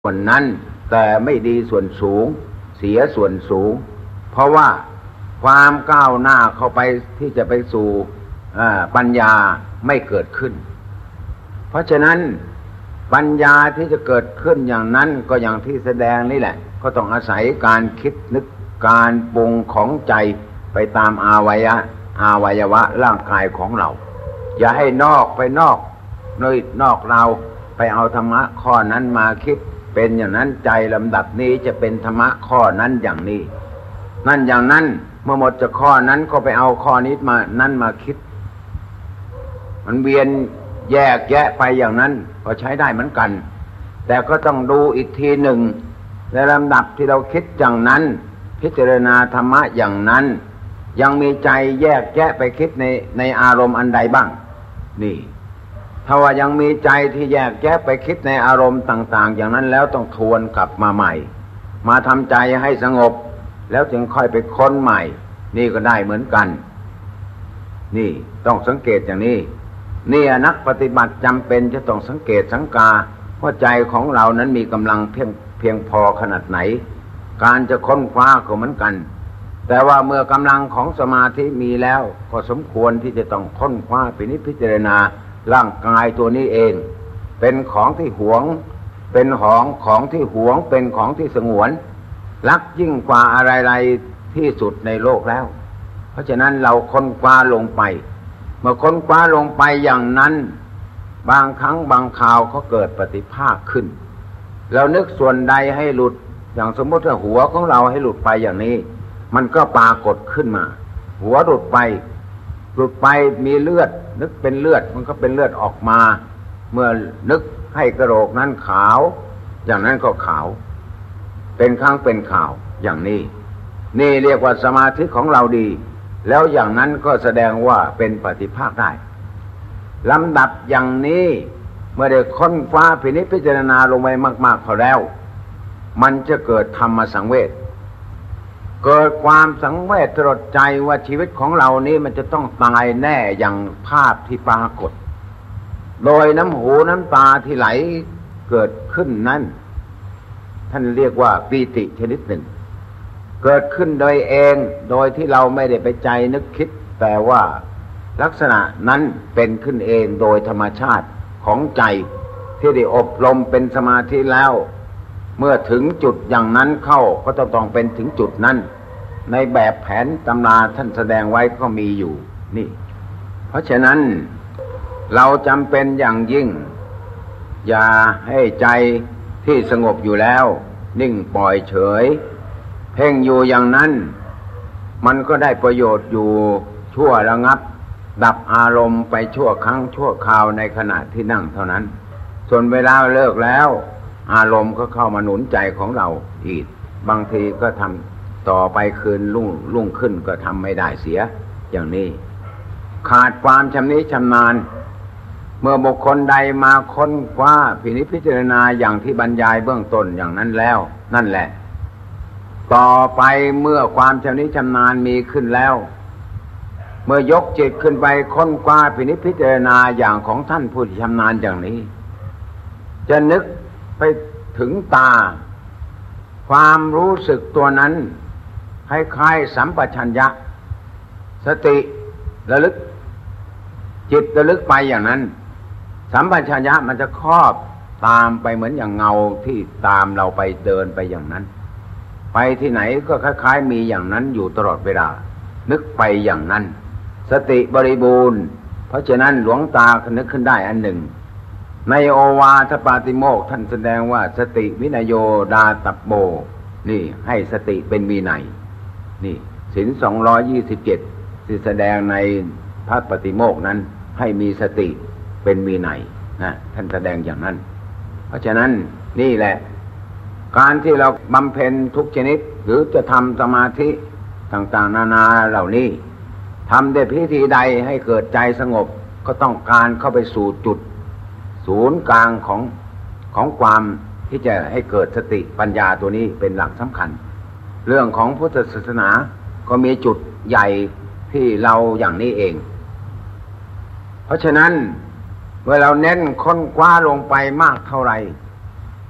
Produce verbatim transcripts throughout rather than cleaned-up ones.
ส่วนนั้นแต่ไม่ดีส่วนสูงเสียส่วนสูงเพราะว่าความก้าวหน้าเข้าไปที่จะไปสู่ปัญญาไม่เกิดขึ้นเพราะฉะนั้นปัญญาที่จะเกิดขึ้นอย่างนั้นก็อย่างที่แสดงนี่แหละก็ต้องอาศัยการคิดนึกการปรุงของใจไปตามอาวัยะอาวัยวะร่างกายของเราอย่าให้นอกไปนอกนอกนอกเราไปเอาธรรมะข้อนั้นมาคิดเป็นอย่างนั้นใจลำดับนี้จะเป็นธรรมะข้อนั้นอย่างนี้นั่นอย่างนั้นเมื่อหมดจากข้อนั้นก็ไปเอาข้อนี้มานั้นมาคิดมันเวียนแยกแยะไปอย่างนั้นก็ใช้ได้เหมือนกันแต่ก็ต้องดูอีกทีหนึ่งในลำดับที่เราคิดอย่างนั้นพิจารณาธรรมะอย่างนั้นยังมีใจแยกแยะไปคิดในในอารมณ์อันใดบ้างนี่ถ้าว่ายังมีใจที่แยกแยะไปคิดในอารมณ์ต่างๆอย่างนั้นแล้วต้องทวนกลับมาใหม่มาทำใจให้สงบแล้วจึงค่อยไปค้นใหม่นี่ก็ได้เหมือนกันนี่ต้องสังเกตอย่างนี้นี่นักปฏิบัติจำเป็นจะต้องสังเกตสังกาว่าใจของเรานั้นมีกำลังเพียงเพียงพอขนาดไหนการจะค้นคว้าก็เหมือนกันแต่ว่าเมื่อกำลังของสมาธิมีแล้วก็สมควรที่จะต้องค้นคว้าพินิจพิจารณาร่างกายตัวนี้เองเป็นของที่หวงเป็นของของที่หวงเป็นของที่สงวนรักยิ่งกว่าอะไรๆที่สุดในโลกแล้วเพราะฉะนั้นเราค้นคว้าลงไปเมื่อค้นคว้าลงไปอย่างนั้นบางครั้งบางคราวก็เกิดปฏิภาคขึ้นเรานึกส่วนใดให้หลุดอย่างสมมติว่าหัวของเราให้หลุดไปอย่างนี้มันก็ปรากฏขึ้นมาหัวหลุดไปหลุดไปมีเลือดนึกเป็นเลือดมันก็เป็นเลือดออกมาเมื่อนึกให้กระโหลกนั้นขาวอย่างนั้นก็ขาวเป็นครั้งเป็นข่าวอย่างนี้นี่เรียกว่าสมาธิของเราดีแล้วอย่างนั้นก็แสดงว่าเป็นปฏิภาคได้ลำดับอย่างนี้เมื่อได้ค้นคว้าพินิจพิจารณาลงไปมากๆพอแล้วมันจะเกิดธรรมสังเวชเกิดความสังเวชตรดใจว่าชีวิตของเรานี้มันจะต้องตายแน่อย่างภาพที่ปรากฏโดยน้ำหูน้ำตาที่ไหลเกิดขึ้นนั้นท่านเรียกว่าปีติชนิดหนึ่งเกิดขึ้นโดยเองโดยที่เราไม่ได้ไปใจนึกคิดแต่ว่าลักษณะนั้นเป็นขึ้นเองโดยธรรมชาติของใจที่ได้อบรมเป็นสมาธิแล้วเมื่อถึงจุดอย่างนั้นเข้าก็ต้องต้องเป็นถึงจุดนั้นในแบบแผนตำราท่านแสดงไว้ก็มีอยู่นี่เพราะฉะนั้นเราจำเป็นอย่างยิ่งอย่าให้ใจที่สงบอยู่แล้วนิ่งปล่อยเฉยเพ่งอยู่อย่างนั้นมันก็ได้ประโยชน์อยู่ชั่วระงับดับอารมณ์ไปชั่วครั้งชั่วคราวในขณะที่นั่งเท่านั้นส่วนเวลาเลิกแล้วอารมณ์ก็เข้ามาหนุนใจของเราอีกบางทีก็ทำต่อไปคืนรุ่งรุ่งขึ้นก็ทำไม่ได้เสียอย่างนี้ขาดความชำนิชำนาญเมื่อบุคคลใดมาค้นคว้าพินิจพิจารณาอย่างที่บรรยายเบื้องต้นอย่างนั้นแล้วนั่นแหละต่อไปเมื่อความชำนิชำนาญมีขึ้นแล้วเมื่อยกจิตขึ้นไปค้นคว้าพินิจพิจารณาอย่างของท่านผู้ชำนาญอย่างนี้จะนึกไปถึงตาความรู้สึกตัวนั้นคล้ายๆสัมปชัญญะสติระลึกจิตระลึกไปอย่างนั้นสัมปชัญญะมันจะครอบตามไปเหมือนอย่างเงาที่ตามเราไปเดินไปอย่างนั้นไปที่ไหนก็คล้ายๆมีอย่างนั้นอยู่ตลอดเวลานึกไปอย่างนั้นสติบริบูรณ์เพราะฉะนั้นหลวงตานึกขึ้นได้อันหนึ่งในโอวาทปาติโมกข์ท่านแสดงว่าสติวินโยดาตัปโบนี่ให้สติเป็นวินัยนี่ศีลสองร้อยยี่สิบเจ็ดที่แสดงในพระปฏิโมกข์นั้นให้มีสติเป็นวินัยนะท่านแสดงอย่างนั้นเพราะฉะนั้นนี่แหละการที่เราบำเพ็ญทุกชนิดหรือจะทำสมาธิต่างๆนานาเหล่านี้ทำด้วยพิธีใดให้เกิดใจสงบก็ต้องการเข้าไปสู่จุดศูนย์กลางของของความที่จะให้เกิดสติปัญญาตัวนี้เป็นหลักสำคัญเรื่องของพุทธศาสนาก็มีจุดใหญ่ที่เราอย่างนี้เองเพราะฉะนั้นเมื่อเราเน้นค้นคว้าลงไปมากเท่าไหร่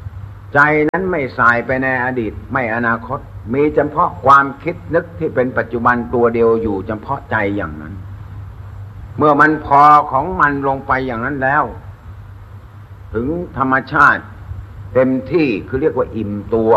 ใจนั้นไม่สายไปในอดีตไม่อนาคตมีเฉพาะความคิดนึกที่เป็นปัจจุบันตัวเดียวอยู่เฉพาะใจอย่างนั้นเมื่อมันพอของมันลงไปอย่างนั้นแล้วถึงธรรมชาติเต็มที่คือเรียกว่าอิ่มตัว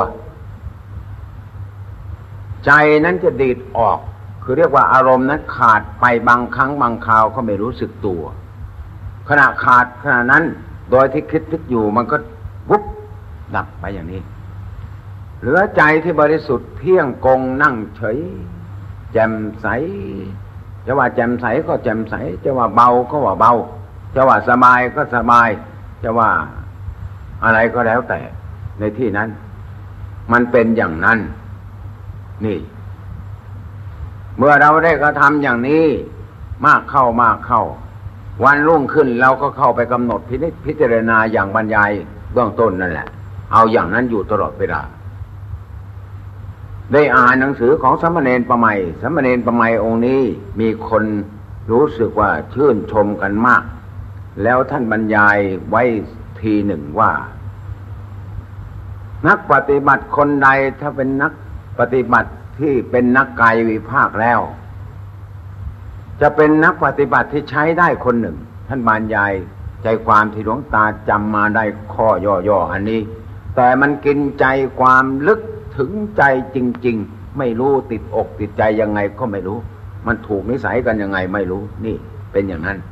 ใจนั้นจะดีดออกคือเรียกว่าอารมณ์นั้นขาดไปบางครั้งบางคราวก็ไม่รู้สึกตัวขณะขาดขณะนั้นโดยที่คิดนึกอยู่มันก็วุบดับไปอย่างนี้เหลือใจที่บริสุทธิ์เที่ยงกงนั่งเฉยแจ่มใสจะว่าแจ่มใสก็แจ่มใสจะว่าเบาก็ว่าเบาจะว่าสบายก็สบายจะว่าอะไรก็แล้วแต่ในที่นั้นมันเป็นอย่างนั้นนี่เมื่อเราได้กระทำอย่างนี้มากเข้ามากเข้าวันรุ่งขึ้นเราก็เข้าไปกำหนดพินิจพิจารณาอย่างบรรยายเบื้องต้นนั่นแหละเอาอย่างนั้นอยู่ตลอดเวลาได้อ่านหนังสือของสมณเณรประไมยสมณเณรประไมยองค์นี้มีคนรู้สึกว่าชื่นชมกันมากแล้วท่านบรรยายไว้ทีหนึ่งว่านักปฏิบัติคนใดถ้าเป็นนักปฏิบัติที่เป็นนักกายวิภาคแล้วจะเป็นนักปฏิบัติที่ใช้ได้คนหนึ่งท่านบรรยายใจความที่หลวงตาจำมาได้ข้อย่อๆอันนี้แต่มันกินใจความลึกถึงใจจริงๆไม่รู้ติดอกติดใจยังไงก็ไม่รู้มันถูกนิสัยกันยังไงไม่รู้นี่เป็นอย่างนั้น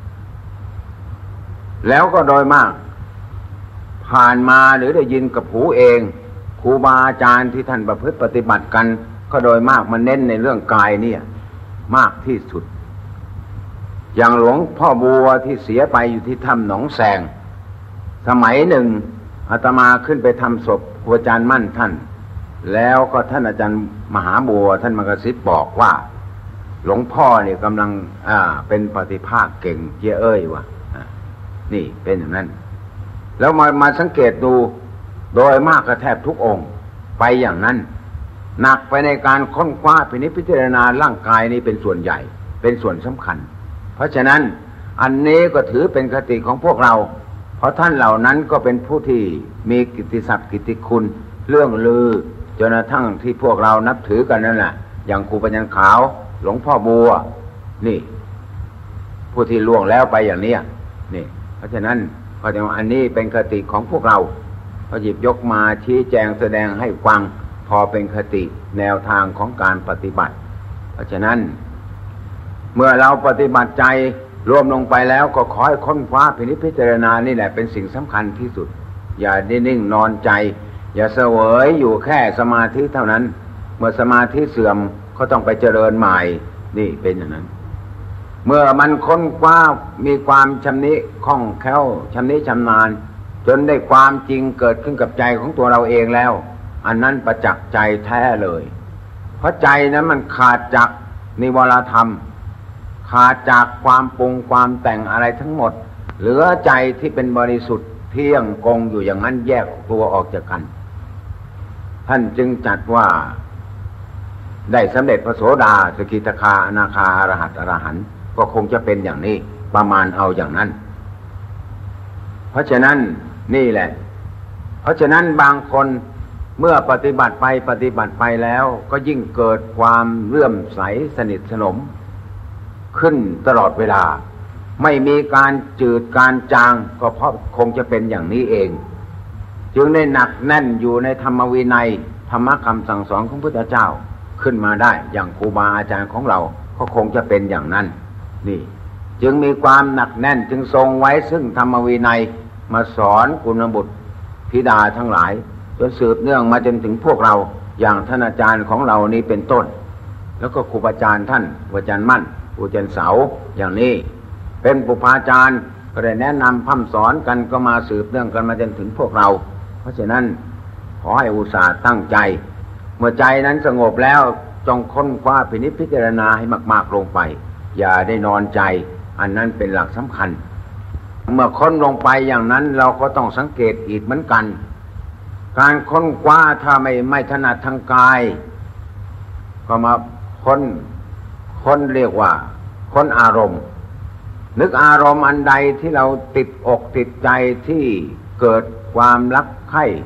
แล้วก็โดยมากผ่านมาหรือได้ยินกับหูเองครูบาอาจารย์ที่ท่านประพฤติปฏิบัติกันก็โดยมากมันเน้นในเรื่องกายเนี่ยมากที่สุดอย่างหลวงพ่อบัวที่เสียไปอยู่ที่ถ้ำหนองแสงสมัยหนึ่งอาตมาขึ้นไปทำศพครูอาจารย์มั่นท่านแล้วก็ท่านอาจารย์มหาบัวท่านมากระซิบบอกว่าหลวงพ่อเนี่ยกำลังอ่าเป็นปฏิภาคเก่งเจ้าเอ้ยวะนี่เป็นอย่างนั้นแล้วมามาสังเกตดูโดยมากก็แทบทุกองค์ไปอย่างนั้นหนักไปในการค้นคว้าพินิจพิจารณาร่างกายนี้เป็นส่วนใหญ่เป็นส่วนสำคัญเพราะฉะนั้นอันนี้ก็ถือเป็นคติของพวกเราเพราะท่านเหล่านั้นก็เป็นผู้ที่มีกิตติศักดิ์กิตติคุณเรื่องลือจนกระทั่งที่พวกเรานับถือกันนั่นแหละอย่างครูปัญญาขาวหลวงพ่อบัวนี่ผู้ที่ล่วงแล้วไปอย่างนี้นี่เพราะฉะนั้นก็จะว่าอันนี้เป็นคติของพวกเราก็หยิบยกมาชี้แจงแสดงให้ฟังพอเป็นคติแนวทางของการปฏิบัติเพราะฉะนั้นเมื่อเราปฏิบัติใจรวมลงไปแล้วก็ขอให้ค้นคว้าพินิจพิจารณานี่แหละเป็นสิ่งสำคัญที่สุดอย่าได้นิ่งนอนใจอย่าเสวยอยู่แค่สมาธิเท่านั้นเมื่อสมาธิเสื่อมก็ต้องไปเจริญใหม่นี่เป็นอย่างนั้นเมื่อมันค้นคว้ามีความชำนิคล่องแคล่วชำนิชำนาญจนได้ความจริงเกิดขึ้นกับใจของตัวเราเองแล้วอันนั้นประจักษ์ใจแท้เลยเพราะใจนั้นมันขาดจากนิวรธรรมขาดจากความปรุงความแต่งอะไรทั้งหมดเหลือใจที่เป็นบริสุทธิ์เที่ยงกงอยู่อย่างนั้นแยกตัวออกจากกันท่านจึงจัดว่าได้สำเร็จพระโสดาสกิทาคาอนาคาอรหัตอรหันต์ก็คงจะเป็นอย่างนี้ประมาณเอาอย่างนั้นเพราะฉะนั้นนี่แหละเพราะฉะนั้นบางคนเมื่อปฏิบัติไปปฏิบัติไปแล้วก็ยิ่งเกิดความเลื่อมใสสนิทสนมขึ้นตลอดเวลาไม่มีการจืดการจางก็เพราะคงจะเป็นอย่างนี้เองจึงได้หนักแน่นอยู่ในธรรมวินัยธรรมคำสั่งสอนของพระพุทธเจ้าขึ้นมาได้อย่างครูบาอาจารย์ของเราก็คงจะเป็นอย่างนั้นนี่จึงมีความหนักแน่นจึงทรงไว้ซึ่งธรรมวินัยมาสอนกุณบุตรธิดาทั้งหลายจนสืบเนื่องมาจนถึงพวกเราอย่างท่านอาจารย์ของเรานี้เป็นต้นแล้วก็ครูอาจารย์ท่านครูอาจารย์มั่นครูอาจารย์เสาอย่างนี้เป็นปุพพาจารย์ก็ได้แนะนำพร่ำสอนกันก็มาสืบเนื่องกันมาจนถึงพวกเราเพราะฉะนั้นขอให้อุตส่าห์ตั้งใจเมื่อใจนั้นสงบแล้วจงค้นคว้าพินิจพิจารณาให้มากๆลงไปอย่าได้นอนใจอันนั้นเป็นหลักสำคัญเมื่อค้นลงไปอย่างนั้นเราก็ต้องสังเกตอีกเหมือนกันการค้นคว้าถ้าไม่ไม่ถนัดทางกายก็มาค้นค้นเรียกว่าค้นอารมณ์นึกอารมณ์อันใดที่เราติดอกติดใจที่เกิดความรักใคร่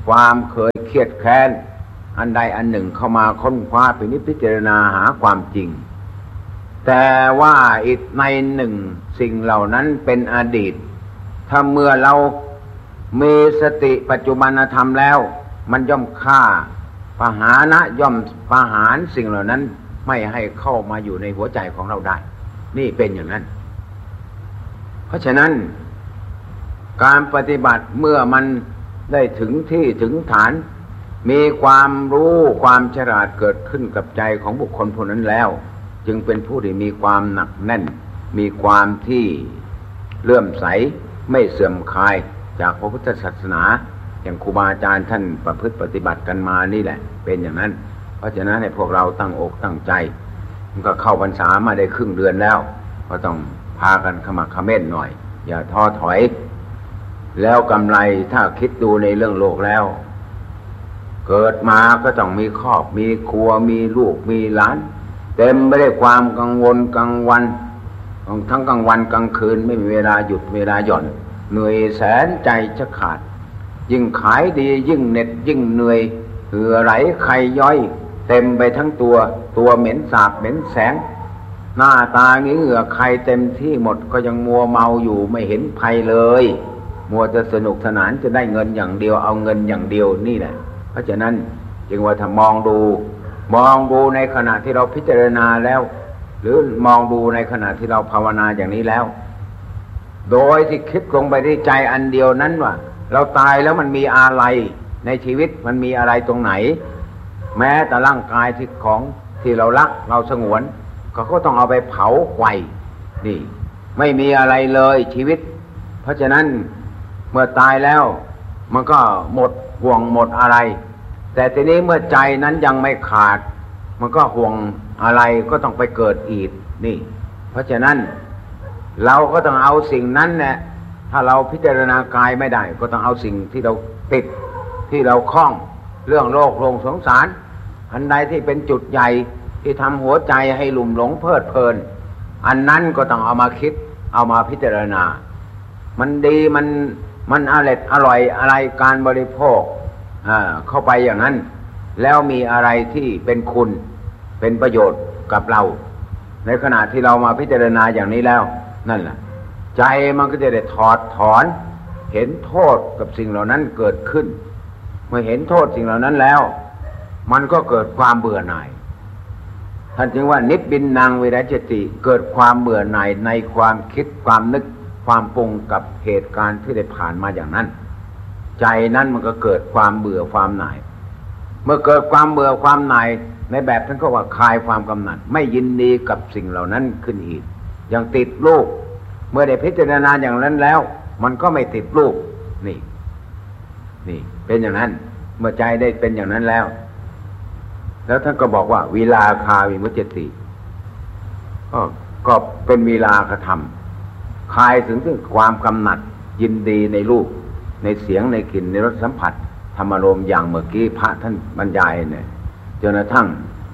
ความเคยเครียดแค้นอันใดอันหนึ่งเข้ามาค้นคว้าพินิจพิจารณาหาความจริงแต่ว่าอีกในหนึ่งสิ่งเหล่านั้นเป็นอดีตถ้าเมื่อเรามีสติปัจจุบันธรรมแล้วมันย่อมฆ่าปหานะย่อมประหารสิ่งเหล่านั้นไม่ให้เข้ามาอยู่ในหัวใจของเราได้นี่เป็นอย่างนั้นเพราะฉะนั้นการปฏิบัติเมื่อมันได้ถึงที่ถึงฐานมีความรู้ความฉลาดเกิดขึ้นกับใจของบุคคลผู้นั้นแล้วจึงเป็นผู้ที่มีความหนักแน่นมีความที่เลื่อมใสไม่เสื่อมคลายจากพระพุทธศาสนาอย่างครูบาอาจารย์ท่านประพฤติปฏิบัติกันมานี่แหละเป็นอย่างนั้นเพราะฉะนั้นให้พวกเราตั้งอกตั้งใจมันก็เข้าพรรษามาได้ครึ่งเดือนแล้วก็ต้องพากันขมักเขม้นหน่อยอย่าท้อถอยแล้วกำไรถ้าคิดดูในเรื่องโลกแล้วเกิดมาก็ต้องมีครอบมีครัวมีลูกมีหลานเต็มไปด้วยความกังวลกลางวันทั้งกลางวันกลางคืนไม่มีเวลาหยุดเวลาหย่อนเหนื่อยแสนใจจะขาดยิ่งขายดียิ่งเหน็ดยิ่งเหนื่อยเหงื่อไหลไขย้อยเต็มไปทั้งตัวตัวเหม็นสาบเหม็นแสงหน้าตาเหงื่อไขเต็มที่หมดก็ยังมัวเมาอยู่ไม่เห็นภัยเลยมัวจะสนุกสนานจะได้เงินอย่างเดียวเอาเงินอย่างเดียวนี่แหละเพราะฉะนั้นจึงว่าถ้ามองดูมองดูในขณะที่เราพิจารณาแล้วหรือมองดูในขณะที่เราภาวนาอย่างนี้แล้วโดยที่คิดลงไปที่ใจอันเดียวนั้นว่าเราตายแล้วมันมีอะไรในชีวิตมันมีอะไรตรงไหนแม้แต่ร่างกายที่ของที่เรารักเราสงวนเขาก็ต้องเอาไปเผาไฟนี่ไม่มีอะไรเลยชีวิตเพราะฉะนั้นเมื่อตายแล้วมันก็หมดห่วงหมดอะไรแต่ทีนี้เมื่อใจนั้นยังไม่ขาดมันก็ห่วงอะไรก็ต้องไปเกิดอีกนี่เพราะฉะนั้นเราก็ต้องเอาสิ่งนั้นเนี่ยถ้าเราพิจารณากายไม่ได้ก็ต้องเอาสิ่งที่เราติดที่เราคล้องเรื่องโลกโลงสงสารอันใดที่เป็นจุดใหญ่ที่ทำหัวใจให้หลุ่มหลงเพลิดเพลินอันนั้นก็ต้องเอามาคิดเอามาพิจารณามันดีมันมันอร่อยอร่อยอะไรการบริโภคอ่าเข้าไปอย่างนั้นแล้วมีอะไรที่เป็นคุณเป็นประโยชน์กับเราในขณะที่เรามาพิจารณาอย่างนี้แล้วนั่นแหละใจมันก็จะได้ถอดถอนเห็นโทษกับสิ่งเหล่านั้นเกิดขึ้นเมื่อเห็นโทษสิ่งเหล่านั้นแล้วมันก็เกิดความเบื่อหน่ายท่านจึงว่านิพพินังวิรัจติเกิดความเบื่อหน่ายในความคิดความนึกความปรุงกับเหตุการณ์ที่ได้ผ่านมาอย่างนั้นใจนั้นมันก็เกิดความเบื่อความหน่ายเมื่อเกิดความเบื่อความหน่ายในแบบท่านก็ว่าคลายความกำหนัดไม่ยินดีกับสิ่งเหล่านั้นขึ้นอีกอย่างติดลูกเมื่อได้พิจารณาอย่างนั้นแล้วมันก็ไม่ติดลูกนี่นี่เป็นอย่างนั้นเมื่อใจได้เป็นอย่างนั้นแล้วแล้วท่านก็บอกว่าวิราคาวิมุตติก็ก็เป็นวิราคธรรมคลายถึงถึงความกำหนัดยินดีในรูปในเสียงในกลิ่นในรสสัมผัสธรรมารมณ์อย่างเมื่อกี้พระท่านบรรยายเนี่ยจนกระทั่ง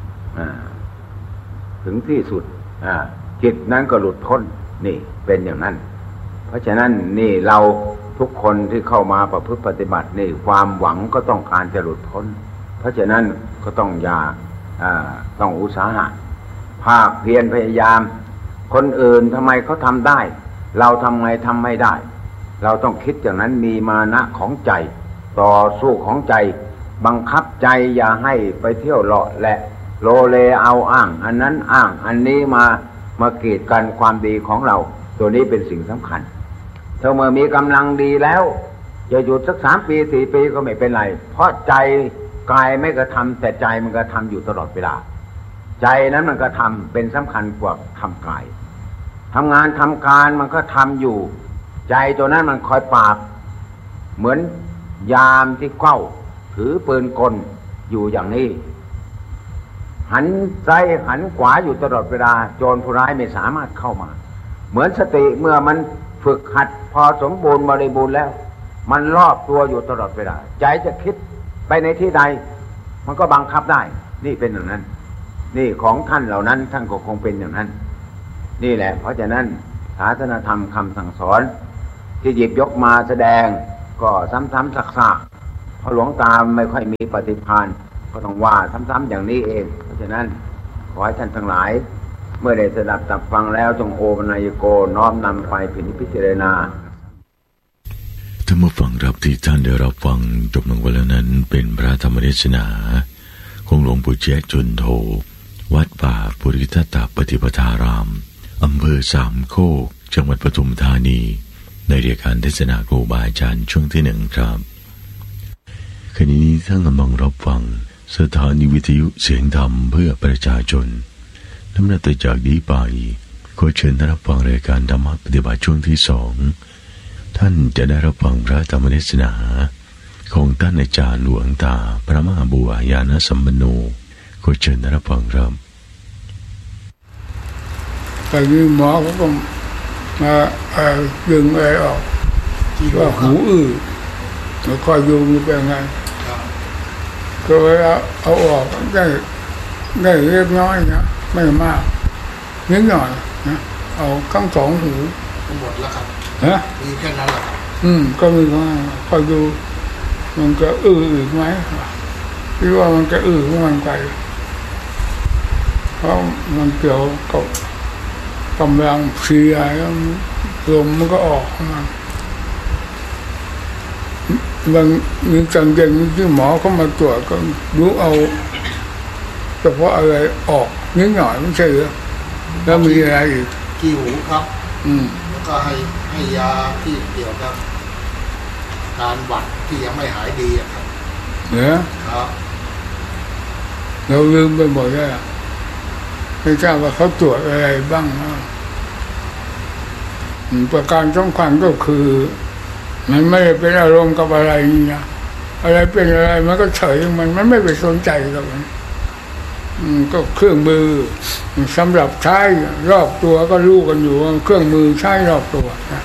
ถึงที่สุดจิตนั้นก็หลุดพ้นนี่เป็นอย่างนั้นเพราะฉะนั้นนี่เราทุกคนที่เข้ามาประพฤติปฏิบัตินี่ความหวังก็ต้องการจะหลุดพ้นเพราะฉะนั้นก็ต้องอย่าต้องอุตสาหะภาคเพียรพยายามคนอื่นทำไมเขาทำได้เราทำไงทำไม่ได้เราต้องคิดอย่างนั้นมีมานะของใจต่อสู้ของใจบังคับใจอย่าให้ไปเที่ยวเลาะและโลเลเอาอ้างอันนั้นอ้างอันนี้มามากีดกันความดีของเราตัวนี้เป็นสิ่งสำคัญถ้าเมื่อมีกำลังดีแล้วจะหยุดสักสามปีสี่ปีก็ไม่เป็นไรเพราะใจกายไม่กระทำแต่ใจมันกระทำอยู่ตลอดเวลาใจนั้นมันกระทำเป็นสำคัญกว่าทำกายทำงานทำการมันก็ทำอยู่ใจตัวนั้นมันคอยปราบเหมือนยามที่เฝ้าถือปืนกลอยู่อย่างนี้หันซ้ายหันขวาอยู่ตลอดเวลาโจรผู้ร้ายไม่สามารถเข้ามาเหมือนสติเมื่อมันฝึกหัดพอสมบูรณ์บริบูรณ์แล้วมันรอบตัวอยู่ตลอดเวลาใจจะคิดไปในที่ใดมันก็บังคับได้นี่เป็นอย่างนั้นนี่ของท่านเหล่านั้นท่านก็คงเป็นอย่างนั้นนี่แหละเพราะฉะนั้นศาสนธรรมคำสั่งสอนที่หยิบยกมาแสดงก็ซ้ำๆซักๆพราะหลวงตาไม่ค่อยมีปฏิภาณก็ต้องว่าซ้ำๆอย่างนี้เองเพราะฉะนั้นขอให้ท่านทั้งหลายเมื่อได้สดับตับฟังแล้วจงโอปนายโกน้อมนำไปพิจารณาท่านผู้ฟังครับที่ท่านได้รับฟังจบลงไปแล้วนั้นเป็นพระธรรมเทศนาของหลวงปู่แจ๊จุนโธวัดป่าปุริทัตตปฏิปทารามอำเภอสามโคกจังหวัดปทุมธานีในรายการเทศนาครูบาอาจารย์ช่วงที่หนึ่งครับขณะนี้ท่านกำลังรับฟังสถานีวิทยุเสียงธรรมเพื่อประชาชนลำดับต่อจากนี้ไปขอเชิญท่านรับฟังรายการธรรมะปฏิบัติช่วงที่สองท่านจะได้รับฟังพระธรรมเทศนาของท่านอาจารย์หลวงตาพระมหาบัวญาณสัมปันโนขอเชิญท่านรับฟังครับแต่นี่หมอเขาก็มาดึงอะไรออกว่าหูอื้อแล้วคอยดูมันเป็นไงก็เวลาเอาออกได้ได้เล็กน้อยนะไม่มากนิดหน่อยนะเอาข้างสองหูหมดแล้วครับฮะมีแค่นั้นแหละครับอืมก็มีว่าคอยดูมันจะอื้ออีกไหมคิดว่ามันจะอื้อของมันไปเพราะมันเกี่ยวกับกำลังเสียแล้วลมมันก็ออกมาบางมีจังเกงที่หมอเขามาตรวจก็รู้เอาเฉพาะอะไรออกนิดหน่อยไม่ใช่เหรอแล้วมีอะไรอีกกี่หูครับอืมแล้วก็ให้ให้ยาที่เกี่ยวกับการหวัดที่ยังไม่หายดีครับเนี่ยครับเราลืมไปหมดแล้วไม่ทราบว่าเขาตรวจอะไรบ้างนะประการสำคัญก็คือมันไม่ได้เป็นอารมณ์กับอะไรนี่นะอะไรเป็นอะไรมันก็เฉยมันมันไม่ไปสนใจกับมันก็เครื่องมือสำหรับใช้รอบตัวก็รู้กันอยู่ว่าเครื่องมือใช้รอบตัวนะ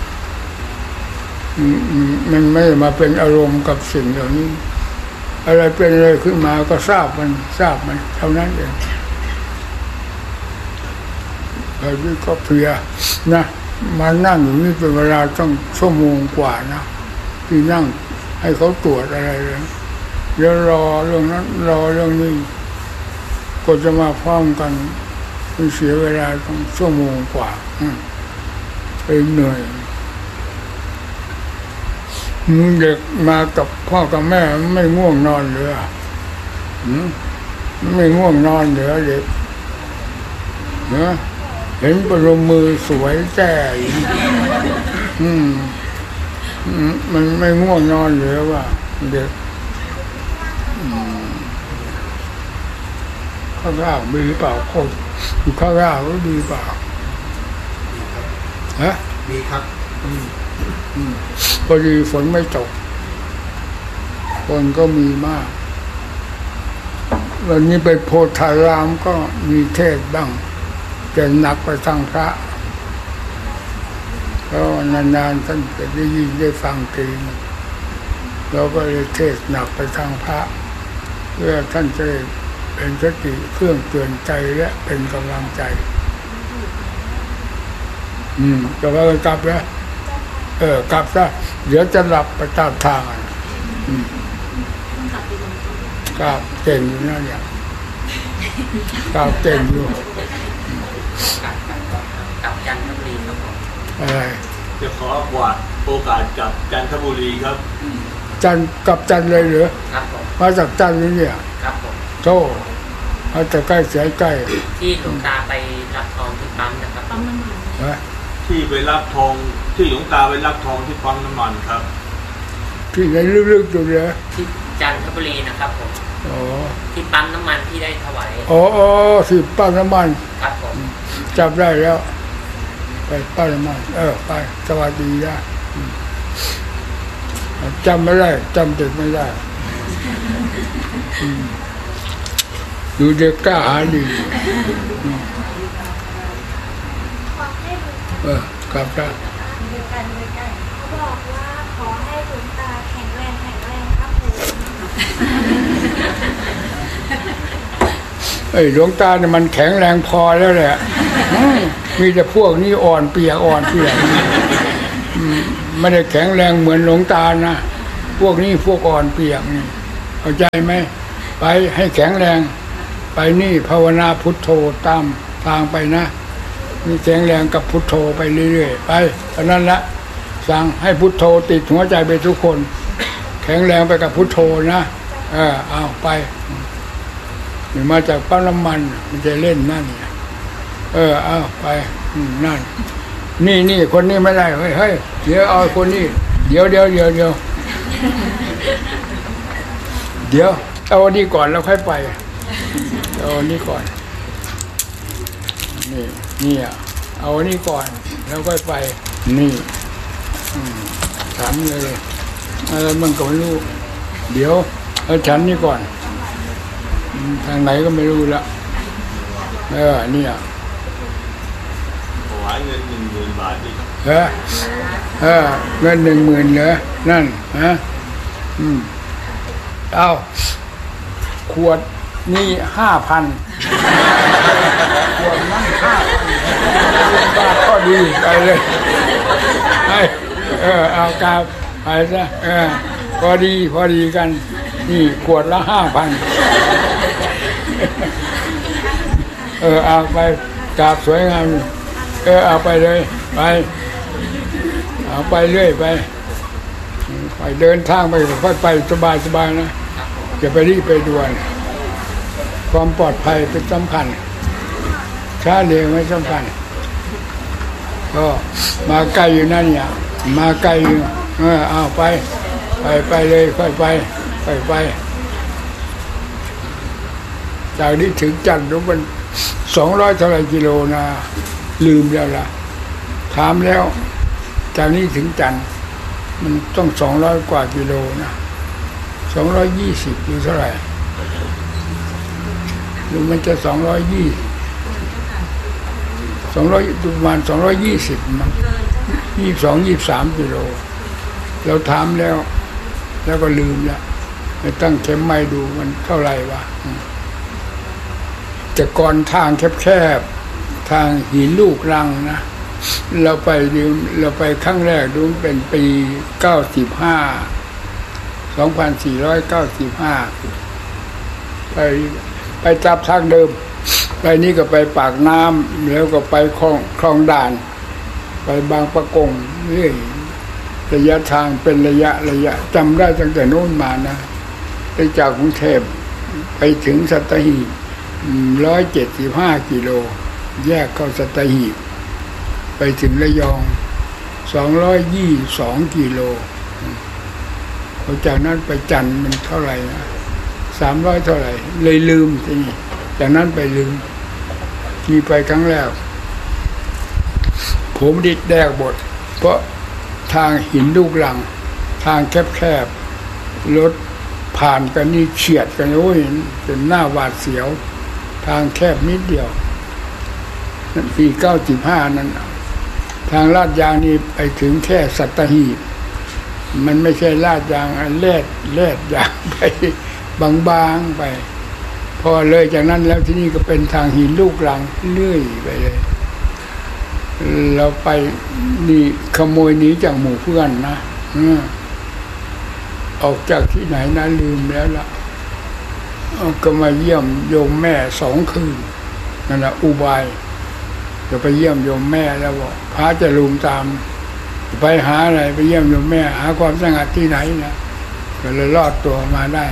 มันไม่มาเป็นอารมณ์กับสิ่งเหล่านี้อะไรเป็นอะไรขึ้นมาก็ทราบมันทราบมันเท่านั้นเองไอ้นี่ก็เพลียนะมานั่งอยู่นี่เป็นเวลาต้องชั่วโมงกว่านะที่นั่งให้เขาตรวจอะไรเลยเดี๋ยวรอเรื่องนั้นรอเรื่องนี้ก็จะมาพร้อมกันมันเสียเวลาต้องชั่วโมงกว่าเป็นเหนื่อยมึงเด็กมากับพ่อกับแม่ไม่ง่วงนอนเลยไม่ง่วงนอนเหรอเด็กเนาะเห็นประนมมือสวยแจ่อืมมันไม่ง่วงนอนเลยว่าเด็กข้าวรามีเปล่าคนอยู่ข้าวราก็มีเปล่าฮะมีครับพอดีฝนไม่ตกคนก็มีมากวันนี้ไปโพธารามก็มีเทศบ้างจะหนักไปทางพระเพราะนานๆท่านจะได้ยินได้ฟังทีเราก็เลยเทศหนักไปทางพระเพื่อท่านจะเป็นสติเครื่องเตือนใจและเป็นกำลังใจอืมจะว่ากลับแล้วเออกลับซะเดี๋ยวจะหลับไปตามทางอืมกลับเก่งอยู่นั่นเนี่ยกลับเก่งอยู่กับจันทบุรีครับผมอะไรจะขอกว่าโอกาสกับจันทบุรีครับจันกับจันเลยเหรอครับผมมาจากจันนี่เนี่ยครับผมโธ่มาจากใกล้เสียใกล้ที่หลวงตาไปรับทองที่ปั๊มนะครับปั๊มน้ำมันที่ไปรับทองที่หลวงตาไปรับทองที่ปั๊มน้ำมันครับที่ไหนลึกๆอยู่เลยที่จันทบุรีนะครับผมอ๋อที่ปั๊มน้ำมันที่ได้ถวายอ๋อที่ปั๊มน้ำมันครับผมจำได้แล้วไปปั๊มน้ำมันเออไปสวัสดีนะจำไม่ได้จำเด็กไม่ได้ดูเด็กกล้าหาญดีเออกลับได้เขาบอกว่าขอให้หลวงตาแข็งแรงแข็งแรงครับผมไอ้หลวงตาเนี่ยมันแข็งแรงพอแล้วแหละมีแต่พวกนี้อ่อนเปียกอ่อนเปียกไม่ได้แข็งแรงเหมือนหลวงตานะพวกนี้พวกอ่อนเปียกนี่เข้าใจไหมไปให้แข็งแรงไปนี่ภาวนาพุทโธตามทางไปนะนี่แข็งแรงกับพุทโธไปเรื่อยๆไปเท่านั้นละสั่งให้พุทโธติดหัวใจไปทุกคนแข็งแรงไปกับพุทโธนะเออเอาไปนี่มาจากปั๊มน้ำมันมันจะเล่นนั่นเออเอาไปนั่นนี่นี่คนนี้ไม่ได้เฮ้ยเฮ้ยเดี๋ยวเอาคนนี้เดี๋ยวเดี๋ยวเดี๋ยวเดี๋ยวเดี๋ยวเอาอันนี้ก่อนแล้วค่อยไปเอาอันนี้ก่อนนี่นี่เอาอันนี้ก่อนแล้วค่อยไปนี่ฉันเลยอะไรมันก็ไม่รู้เดี๋ยวเอาฉันนี่ก่อนทางไหนก็ไม่รู้ละเออเนี่ยถวายเงินหนึ่งหมื่นบาทดิเออเออเงินหนึ่งหมื่นเหรอนั่นฮะอืมเอาขวดนี่ห้าพันขวดนั่นห้าพันบาทก็ดีไปเลยให้เออเอากาบไปซะเออพอดีพอดีกันนี่ขวดละห้าพันเออเอาไปกราบสวยงามเออเอาไปเลยไปเอาไปเรื่อยไปไปเดินทางไปค่อยไปสบายสบายนะอย่าไปรีบไปด่วนความปลอดภัยเป็นสำคัญช้าเร็วไม่สำคัญก็มาไกลอยู่นั่นเนี่ยมาไกลอยู่เออเอาไปไปไปเลยค่อยไปค่อยไปจากนี้ถึงจันทร์มันสองร้อยเท่าไรกิโลนะลืมแล้วล่ะถามแล้วจากนี้ถึงจันทร์มันต้องสองร้อยกว่ากิโลนะสองร้อยยี่สิบหรือเท่าไหร่หรือมันจะสองร้อยยี่สองร้อยประมาณสองร้อยยี่สิบมั้งยี่สิบสองยี่สิบสามกิโลเราถามแล้วแล้วก็ลืมแล้วไปตั้งเข็มไม้ดูมันเท่าไหร่วะแต่ก่อนทางแคบๆทางหินลูกรังนะเราไปดูเราไปครั้งแรกดูเป็นปีเก้าสิบห้าสองพันสี่ร้อยเก้าสิบห้าไปไปจับทางเดิมไปนี่ก็ไปปากน้ำแล้วก็ไปคลองคลองด่านไปบางปะกงเรื่อยระยะทางเป็นระยะระยะจำได้ตั้งแต่โน้นมานะไปจากกรุงเทพไปถึงสัตหีบร้อยเจ็ดสิบห้ากิโลแยกเข้าสัตหีบไปถึงระยองสองร้อยยี่สิบสองกิโลพอจากนั้นไปจันทร์มันเท่าไหร่นะสามร้อยเท่าไหร่เลยลืมทีนี้จากนั้นไปลืมที่ไปครั้งแรกผมดิดแดกบทเพราะทางหินลูกรังทางแคบๆรถผ่านกันนี่เฉียดกันโอ้ยเป็นหน้าหวาดเสียวทางแคบนิดเดียวนั่นปีเก้าสิบห้านั้นทางลาดยางนี่ไปถึงแค่สัตหีบมันไม่ใช่ลาดยางแลดแลดยางไปบางๆไปพอเลยจากนั้นแล้วที่นี่ก็เป็นทางหินลูกรังเลื่อยไปเลยเราไปนี่ขโมยหนีจากหมู่เพื่อนนะออกจากที่ไหนนะลืมแล้วล่ะก็มาเยี่ยมโยมแม่สองคืนนั่นแหละอุบายจะไปเยี่ยมโยมแม่แล้วบอกพระจะลุมตามไปหาอะไรไปเยี่ยมโยมแม่หาความสงัดที่ไหนนะก็เลยรอดตัวมาได้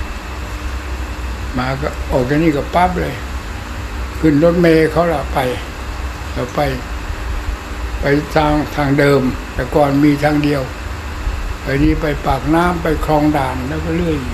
มาก็ออกจากนี่ก็ปั๊บเลยขึ้นรถเมล์เขาละไปเราไปไปทางทางเดิมแต่ก่อนมีทางเดียวไปนี้ไปปากน้ำไปคลองด่านแล้วก็เรื่อย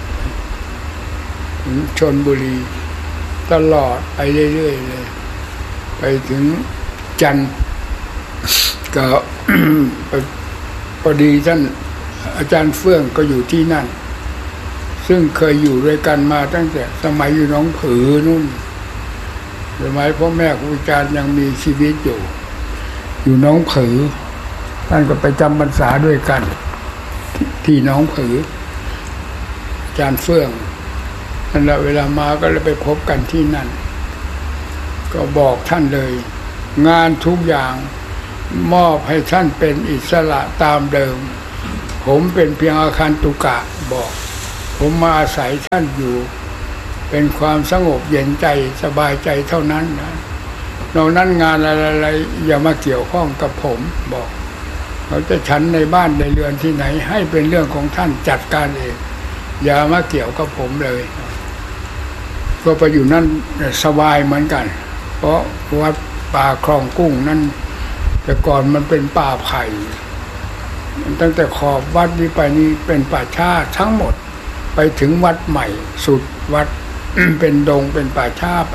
ถึงชลบุรีตลอดไปเรื่อยๆเลยไปถึงจันทร์ก็ พอดีท่านอาจารย์เฟื่องก็อยู่ที่นั่นซึ่งเคยอยู่ด้วยกันมาตั้งแต่สมัยอยู่หนองผือนู่นสมัยพ่อแม่ครูอาจารย์ยังมีชีวิตอยู่อยู่หนองผือท่านก็ไปจำพรรษาด้วยกันที่หนองผืออาจารย์เฟื่องนั่นแหละเวลามาก็เลยไปพบกันที่นั่นก็บอกท่านเลยงานทุกอย่างมอบให้ท่านเป็นอิสระตามเดิมผผมเป็นเพียงอาคันตุกะบอกผมมาอาศัยท่านอยู่เป็นความสงบเย็นใจสบายใจเท่านั้นนะนอกนั้นงานอะไรๆอย่ามาเกี่ยวข้องกับผมบอกเขาจะฉันในบ้านในเรือนที่ไหนให้เป็นเรื่องของท่านจัดการเองอย่ามาเกี่ยวกับผมเลยก็ไปอยู่นั่นสบายเหมือนกันเพราะวัดป่าคลองกุ้งนั่นแต่ก่อนมันเป็นป่าไผ่ตั้งแต่ขอบวัดนี้ไปนี่เป็นป่าช้าทั้งหมดไปถึงวัดใหม่สุดวัด เป็นดงเป็นป่าช้าไป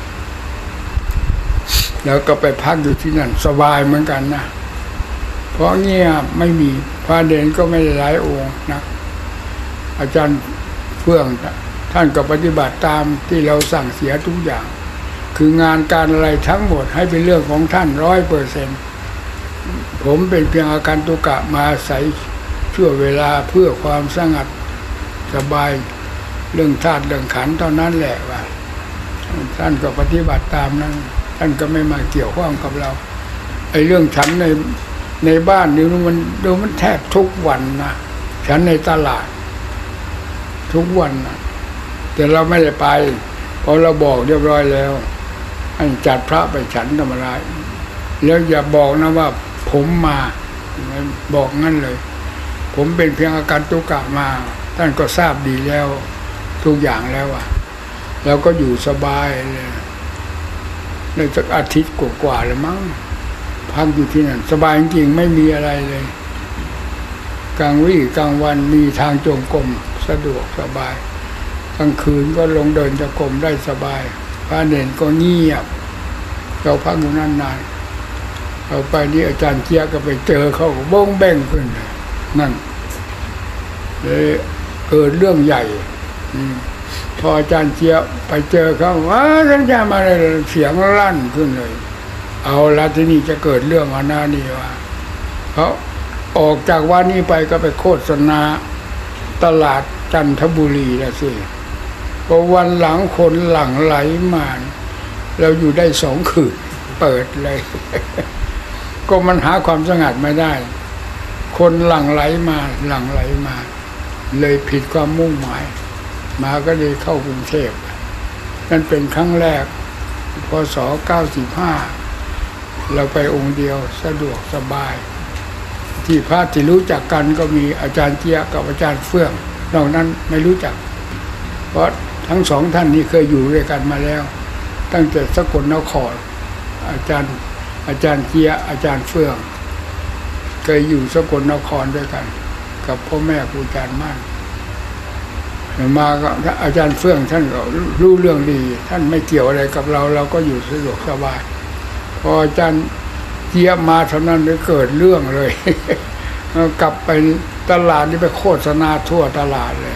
แล้วก็ไปพักอยู่ที่นั่นสบายเหมือนกันนะเพราะเงียบไม่มีพระเด่นก็ไม่ได้หลายองค์นะอาจารย์เฟื่องท่านก็ปฏิบัติตามที่เราสั่งเสียทุกอย่างคืองานการอะไรทั้งหมดให้เป็นเรื่องของท่านร้อยเปอร์เซ็นต์ผมเป็นเพียงอาการตุกะมาอาศัยชั่วเวลาเพื่อความสงัดสบายเรื่องธาตุเรื่องขันธ์เท่านั้นแหละว่าท่านก็ปฏิบัติตามนั้นท่านก็ไม่มาเกี่ยวข้องกับเราไอ้เรื่องฉันในในบ้านนี่มันดูมันแทบทุกวันนะฉันในตลาดทุกวันนะแต่เราไม่ได้ไปเพราะเราบอกเรียบร้อยแล้วให้จัดพระไปฉันธรรมดาแล้วอย่าบอกนะว่าผมมาบอกงั้นเลยผมเป็นเพียงอาการตุกะมาท่านก็ทราบดีแล้วทุกอย่างแล้วอ่ะเราก็อยู่สบายเลยในสักอาทิตย์กว่าๆเลยมั้งพักอยู่ที่นั่นสบายจริงไม่มีอะไรเลยกลางวี่กลางวันมีทางจงกรมสะดวกสบายกลางคืนก็ลงเดินจงกรมได้สบายพระเนรก็เงียบเราพักอยู่นั่นนานเราไปนี่อาจารย์เจี๊ยบก็ไปเจอเขาบ้งแบ่งขึ้นนั่นเลยเกิดเรื่องใหญ่พออาจารย์เจี๊ยบไปเจอเขาว่าท่านจะมาเลยเสียงลั่นขึ้นเลยเอาละที่นี่จะเกิดเรื่องอาณานี่ว่าเขาออกจากวันนี้ไปก็ไปโฆษณาตลาดจันทบุรีแล้วสิพอวันหลังคนหลั่งไหลมาเราอยู่ได้สองคืนเปิดเลย ก็มันหาความสงัดไม่ได้คนหลั่งไหลมาหลั่งไหลมาเลยผิดความมุ่งหมายมาก็เลยเข้ากรุงเทพนั่นเป็นครั้งแรกพศเก้าสิบห้าเราไปองค์เดียวสะดวกสบายที่พระที่รู้จักกันก็มีอาจารย์เจี๊ยบกับอาจารย์เฟื่องนอกนั้นไม่รู้จักเพราะทั้งสองท่านนี้เคยอยู่ด้วยกันมาแล้วตั้งแต่สกลนครอาจารย์อาจารย์เจี๊ยบอาจารย์เฟื่องเคยอยู่สกลนครด้วยกันกับพ่อแม่ครูอาจารย์มั่นมาก็อาจารย์เฟื่องท่านก็รู้เรื่องดีท่านไม่เกี่ยวอะไรกับเราเราก็อยู่สะดวกสบายพออาจารย์เจี๊ยบมาเท่านั้นเลยเกิดเรื่องเลยกลับไปตลาดนี่ไปโฆษณาทั่วตลาดเลย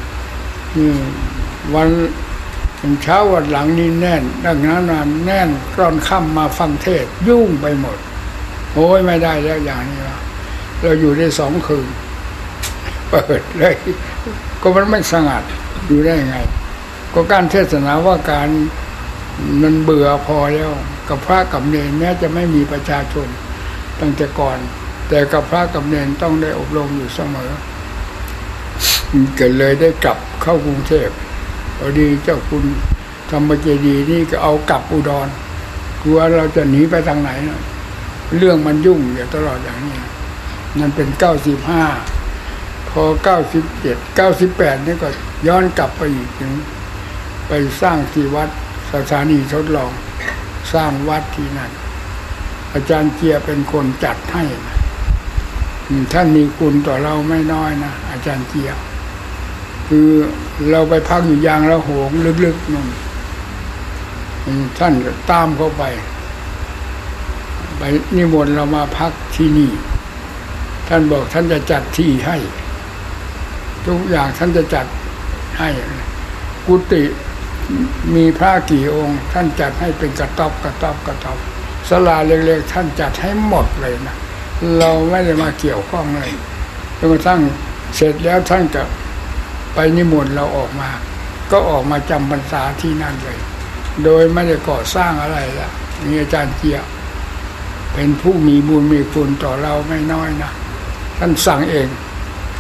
วันเช้าวันหลังนี่แน่นดังนั้นแน่นกรอนค่ำมาฟังเทศยุ่งไปหมดโอ้ยไม่ได้แล้วอย่างนี้ว่าเราอยู่ได้สองคืนเปิดเลยก็มันไม่สงัดอยู่ได้ไงก็การเทศนาว่าการมันเบื่อพอแล้วกับพระกับเนรแม้จะไม่มีประชาชนตั้งแต่ก่อนแต่กับพระกับเนรต้องได้อบรมอยู่เสมอเกิดเลยได้กลับเข้ากรุงเทพพอดีเจ้าคุณธรรมเจดีย์นี่ก็เอากลับอุดรกลัวเราจะหนีไปทางไหนนะเรื่องมันยุ่งอยู่ตลอดอย่างนี้นั่นเป็นเก้าสิบห้าพอเก้าสิบเจ็ด เก้าสิบแปดนี่ก็ย้อนกลับไปอีกถึงไปสร้างที่วัดสถานีทดลองสร้างวัดที่นั่นอาจารย์เจียเป็นคนจัดให้ท่านมีคุณต่อเราไม่น้อยนะอาจารย์เจียคือเราไปพักอยู่ยางละโหงลึกๆนู่นท่านก็ตามเข้าไปไปนิมนต์เรามาพักที่นี่ท่านบอกท่านจะจัดที่ให้ทุกอย่างท่านจะจัดให้กุฏิมีพระกี่องค์ท่านจัดให้เป็นกระต๊อบกระต๊อบกระต๊อบศาลาเล็กๆท่านจัดให้หมดเลยนะเราไม่ได้มาเกี่ยวข้องเลยจนกระทั่งเสร็จแล้วท่านก็ไปนิมนต์เราออกมาก็ออกมาจำพรรษาที่นั่นเลยโดยไม่ได้ก่อสร้างอะไรละมีอาจารย์เจียบเป็นผู้มีบุญมีคุณต่อเราไม่น้อยนะท่านสั่งเอง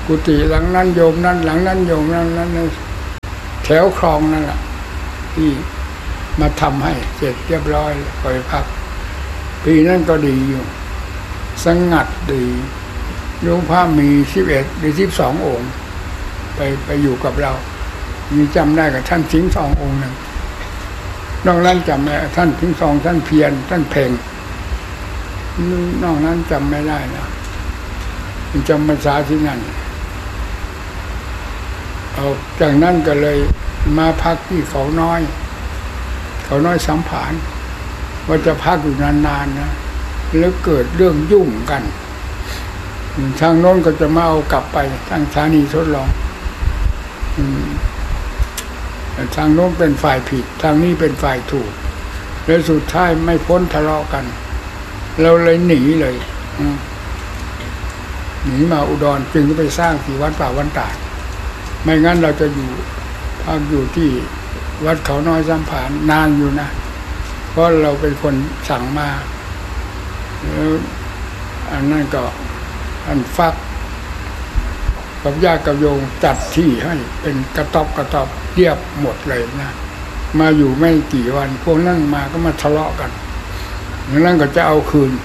กุฏิหลังนั้นโยมนั้นหลังนั้นโยมนั้นนั้นแถวคลองนั่นแหละที่มาทำให้เสร็จเรียบร้อยไปพักปีนั้นก็ดีอยู่สงัดดีหลวงพ่อมีสิบเอ็ดหรือสิบสององค์ไปไปอยู่กับเรามีจำได้กับท่านสิงห์สององค์หนึ่งนอกนั้นจำไม่ท่านสิงห์สองท่านเพียรท่านเพ่งนอกนั้นจำไม่ได้นะจำภาษาที่นั่นเอาจากนั้นก็เลยมาพักที่เขาน้อยเขาน้อยสัมผานว่าจะพักอยู่นานๆนะแล้วเกิดเรื่องยุ่งกันทางโน้นก็จะมาเอากลับไปทางสถานีทดลองทางโน้นเป็นฝ่ายผิดทางนี้เป็นฝ่ายถูกแล้วสุดท้ายไม่พ้นทะเลาะกันเราเลยหนีเลยหนีมาอุดรจึงไปสร้างที่วัดป่าวันตาดไม่งั้นเราจะอยู่พักอยู่ที่วัดเขาน้อยสัมผานนานอยู่นะเพราะเราเป็นคนสั่งมาแล้วอันนั้นก็อันฟักกับญาติกับโยมจัดที่ให้เป็นกระต๊อบกระต๊อบเรียบหมดเลยนะมาอยู่ไม่กี่วันพวกนั้นมาก็มาทะเลาะกันอย่างนั้นก็จะเอาคืน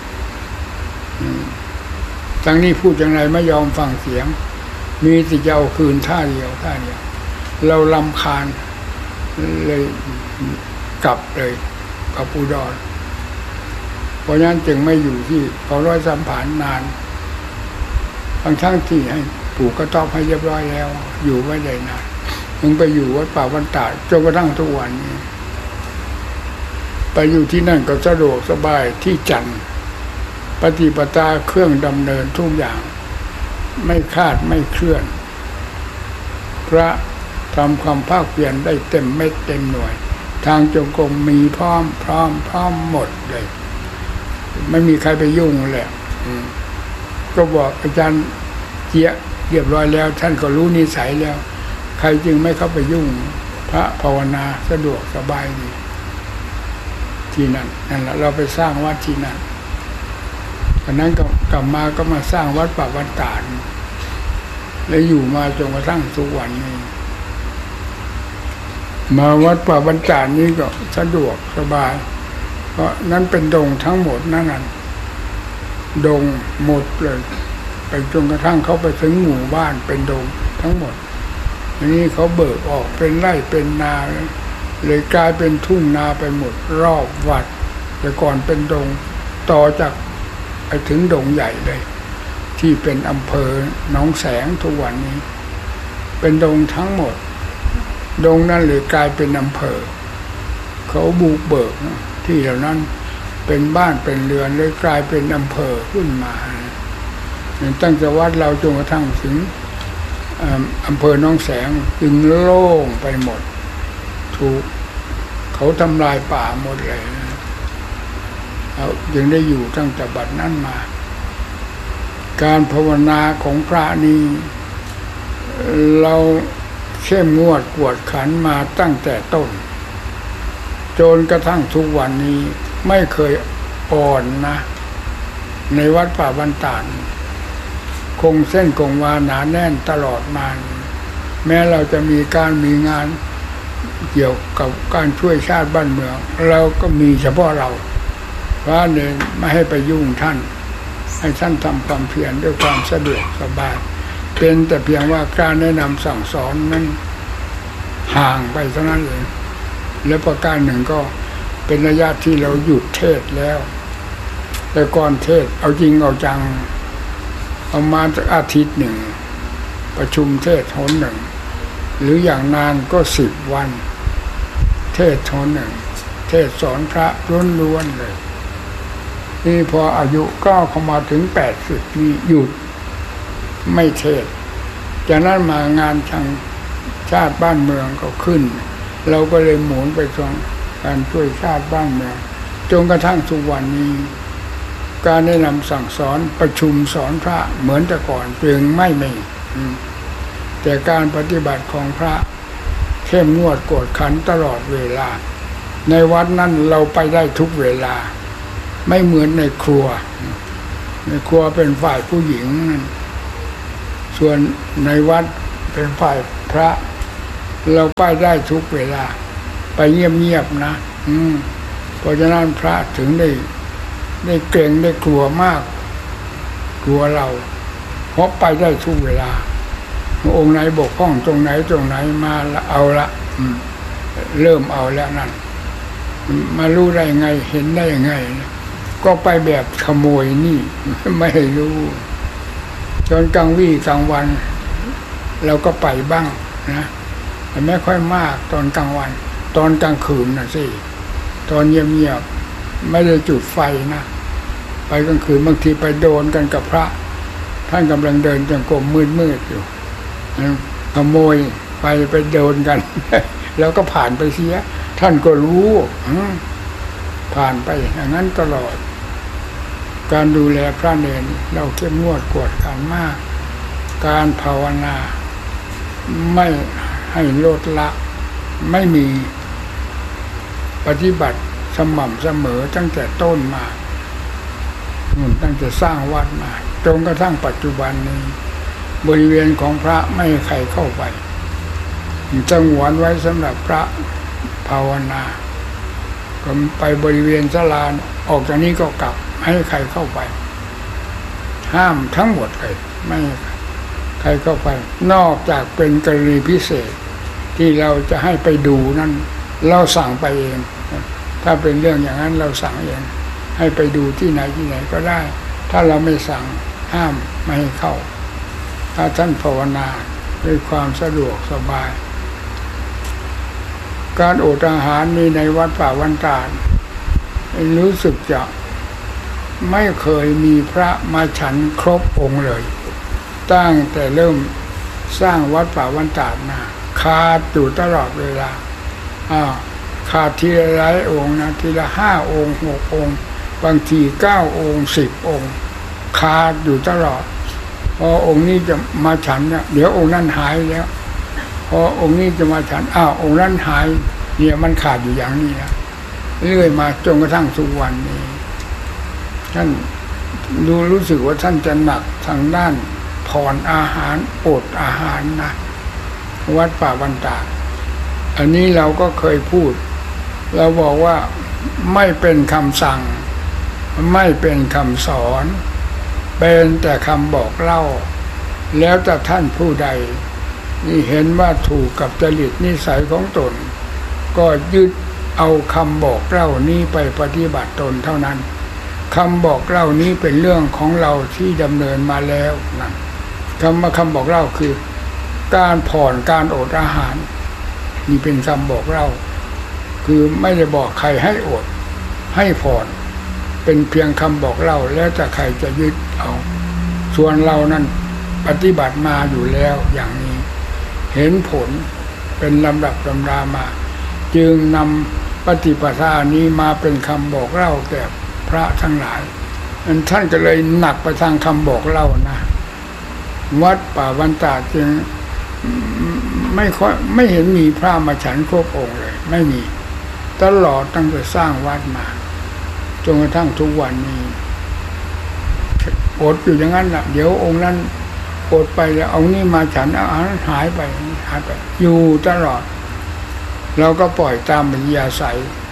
ทางนี้พูดอย่างไรไม่ยอมฟังเสียงมีแต่จะเอาคืนท่าเดียวท่าเดียวเรารำคาญเลยกลับเลยกับอุดรเพราะฉะนั้นจึงไม่อยู่ที่เขาร้อยสัมผานนานบางทั้งที่ให้ปลูกกระต๊อบให้เรียบร้อยแล้วอยู่ไม่ได้นานมึงไปอยู่วัดป่าวันตาดจนกระทั่งทุกวันนี้ไปอยู่ที่นั่นก็สะดวกสบายที่จันทร์ปฏิปทาเครื่องดำเนินทุกอย่างไม่คาดไม่เคลื่อนพระทำความภาคเพียรได้เต็มเม็ดเต็มหน่วยทางจงกรมมีพร้อมพร้อมพร้อมหมดเลยไม่มีใครไปยุ่งเลยก็บอกอาจารย์เจี๊ยบเรียบร้อยแล้วท่านก็รู้นิสัยแล้วใครจึงไม่เข้าไปยุ่งพระภาวนาสะดวกสบายดีที่นั่นนั่นแหละเราไปสร้างวัดที่นั่นตอนนั้นก็กลับมาก็มาสร้างวัดป่าวันตาดแล้วอยู่มาจนกระทั่งทุกวันนี้มาวัดป่าวันตาดนี้ก็สะดวกสบายเพราะนั้นเป็นดงทั้งหมดนั่นน่ะดงหมดเลยไปจนกระทั่งเขาไปถึงหมู่บ้านเป็นดงทั้งหมดทีนี้เขาเบิกออกเป็นไร่เป็นนาเลยกลายเป็นทุ่งนาไปหมดรอบวัดแต่ก่อนเป็นดงต่อจากไปถึงดงใหญ่เลยที่เป็นอำเภอหนองแสงทุกวันนี้เป็นดงทั้งหมดดงนั้นเลยกลายเป็นอำเภอเขาบุกเบิกที่เหล่านั้นเป็นบ้านเป็นเรือนเลยกลายเป็นอำเภอขึ้นมาตั้งแต่วัดเราจนกระทั่งถึงอำเภอหนองแสงจึงโล่งไปหมดถูกเขาทำลายป่าหมดเลยเรายังได้อยู่ตั้งแต่บัดนั้นมาการภาวนาของพระนี้เราเข้มงวดกวดขันมาตั้งแต่ต้นจนกระทั่งทุกวันนี้ไม่เคยอ่อนนะในวัดป่าบ้านตาดคงเส้นคงวาหนาแน่นตลอดมาแม้เราจะมีการมีงานเกี่ยวกับการช่วยชาติบ้านเมืองเราก็มีเฉพาะเราพระเนี่ยไม่ให้ไปยุ่งท่านให้ท่านทำความเพียรด้วยความสะดวกสบายเป็นแต่เพียงว่าการแนะนำสั่งสอนนั้นห่างไปเท่านั้นเองและประการหนึ่งก็เป็นระยะที่เราหยุดเทศแล้วแต่ก่อนเทศเอาจริงเอาจังเอามาจากอาทิตย์หนึ่งประชุมเทศหนหนึ่งหรืออย่างนานก็สิบวันเทศหนหนึ่งเทศสอนพระล้วนๆเลยนี่พออายุก้าวเข้ามาถึงแปดสิบนี่หยุดไม่เทศจากนั้นมางานทางชาติบ้านเมืองก็ขึ้นเราก็เลยหมุนไปตรงการช่วยชาติบ้านเมืองจนกระทั่งทุกวันนี้การแนะนำสั่งสอนประชุมสอนพระเหมือนแต่ก่อนจึงไม่มีแต่การปฏิบัติของพระเข้มงวดกวดขันตลอดเวลาในวัดนั้นเราไปได้ทุกเวลาไม่เหมือนในครัวในครัวเป็นฝ่ายผู้หญิงส่วนในวัดเป็นฝ่ายพระเราไปได้ทุกเวลาไปเงียบๆนะอืมเพราะฉะนั้นพระถึงได้ได้เกรงได้กลัวมากกลัวเราเพราะไปได้ทุกเวลาองค์ไหนบกพร่องตรงไหนตรงไหนมาเอาละเริ่มเอาแล้วนั่นมารู้ได้ไงเห็นได้ยังไงก็ไปแบบขโมยนี่ไม่ให้รู้จนกลางวี่กลางวันเราก็ไปบ้างนะแต่ไม่ค่อยมากตอนกลางวันตอนกลางคืนนะสิตอนเงียบๆไม่ได้จุดไฟนะไปกลางคืนบางทีไปโดนกันกับพระท่านกำลังเดินจงกรมมืดๆอยู่ขโมยไปไปโดนกันแล้วก็ผ่านไปเสียท่านก็รู้ผ่านไปอย่างนั้นตลอดการดูแลพระเนรเราเข้มงวดกวดขันมากการภาวนาไม่ให้ลดละไม่มีปฏิบัติสม่ำเสมอตั้งแต่ต้นมาตั้งแต่สร้างวัดมาจนกระทั่งปัจจุบันนี้บริเวณของพระไม่ให้ใครเข้าไปสงวนไว้สำหรับพระภาวนาก็ไปบริเวณศาลาออกจากนี้ก็กลับไม่ให้ใครเข้าไปห้ามทั้งหมดเลยไม่ให้ใครเข้าไปนอกจากเป็นกรณีพิเศษที่เราจะให้ไปดูนั้นเราสั่งไปเองถ้าเป็นเรื่องอย่างนั้นเราสั่งเองให้ไปดูที่ไหนที่ไหนก็ได้ถ้าเราไม่สั่งห้ามไม่ให้เข้าถ้าท่านภาวนาด้วยความสะดวกสบายการอดอาหารมีในวัดป่าวันตาดรู้สึกจะไม่เคยมีพระมาฉันครบองค์เลยตั้งแต่เริ่มสร้างวัดป่าวันตาดมาขาดอยู่ตลอดเวลาอ้าวขาดทีละหลายองค์นะทีละห้าองค์หกองค์บางทีเก้าองค์สิบองค์ขาดอยู่ตลอดพอองค์นี้จะมาฉันเนี่ยเดี๋ยวองค์นั้นหายแล้วพอองค์นี้จะมาฉันอ้าวองค์นั้นหายเนี่ยมันขาดอยู่อย่างนี้นะเรื่อยมาจนกระทั่งทุกวันนี้ท่านดูรู้สึกว่าท่านจะหนักทางด้านผ่อนอาหารอดอาหารนะวัดป่าวันตาดอันนี้เราก็เคยพูดเราบอกว่าไม่เป็นคำสั่งไม่เป็นคำสอนเป็นแต่คำบอกเล่าแล้วแต่ท่านผู้ใดนี่เห็นว่าถูกกับจริตนิสัยของตนก็ยึดเอาคำบอกเล่านี้ไปปฏิบัติตนเท่านั้นคำบอกเล่านี้เป็นเรื่องของเราที่ดำเนินมาแล้วนั่นคำว่าคำบอกเล่าคือการผ่อนการอดอาหารนี่เป็นคำบอกเล่าคือไม่ได้บอกใครให้อดให้ผ่อนเป็นเพียงคำบอกเล่าแล้วแต่ใครจะยึดเอาส่วนเรานั้นปฏิบัติมาอยู่แล้วอย่างนี้เห็นผลเป็นลำดับลำดามาจึงนำปฏิปทานี้มาเป็นคำบอกเล่าแก่พระทั้งหลายท่านก็เลยหนักไปทางคำบอกเล่านะวัดป่าวันตาดจึงไม่ค่อยไม่เห็นมีพระมาฉันครบองค์เลยไม่มีตลอดตั้งแต่สร้างวัดมาจนกระทั่งทุกวันนี้อดอยู่อย่างนั้นแหละเดี๋ยวองค์นั้นอดไปแล้วเอานี่มาฉันเอาอันนั้นหายไปหายไปอยู่ตลอดเราก็ปล่อยตามปัญญาใส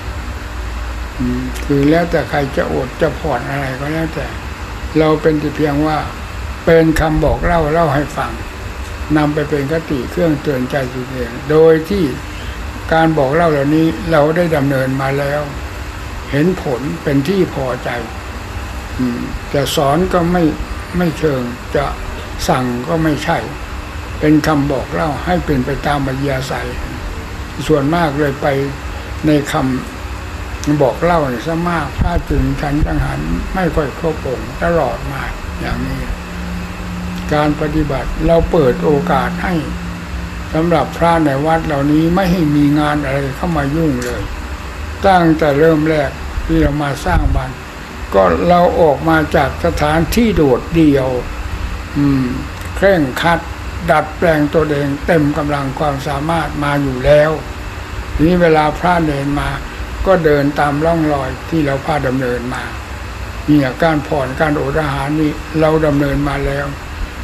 คือแล้วแต่ใครจะอดจะผ่อนอะไรก็แล้วแต่เราเป็นแต่เพียงว่าเป็นคำบอกเล่าเล่าให้ฟังนำไปเป็นคติเครื่องเตือนใจตัวเองโดยที่การบอกเล่าเหล่านี้เราได้ดำเนินมาแล้วเห็นผลเป็นที่พอใจจะสอนก็ไม่ไม่เชิงจะสั่งก็ไม่ใช่เป็นคำบอกเล่าให้เป็นไปตามปัญญาใสส่วนมากเลยไปในคำบอกเล่าเนี่ยซะมากพระจึงฉันจังหันไม่ค่อยครบองค์ตลอดมาอย่างนี้การปฏิบัติเราเปิดโอกาสให้สำหรับพระในวัดเหล่านี้ไม่ให้มีงานอะไรเข้ามายุ่งเลยตั้งแต่เริ่มแรกที่เรามาสร้างบ้านก็เราออกมาจากสถานที่โดดเดี่ยวอืมเคร่งครัดดัดแปลงตัวเองเต็มกำลังความสามารถมาอยู่แล้วทีนี้เวลาพระเดินมาก็เดินตามร่องรอยที่เราพาดำเนินมาเนี่ยการผ่อนการอดอาหารนี่เราดำเนินมาแล้ว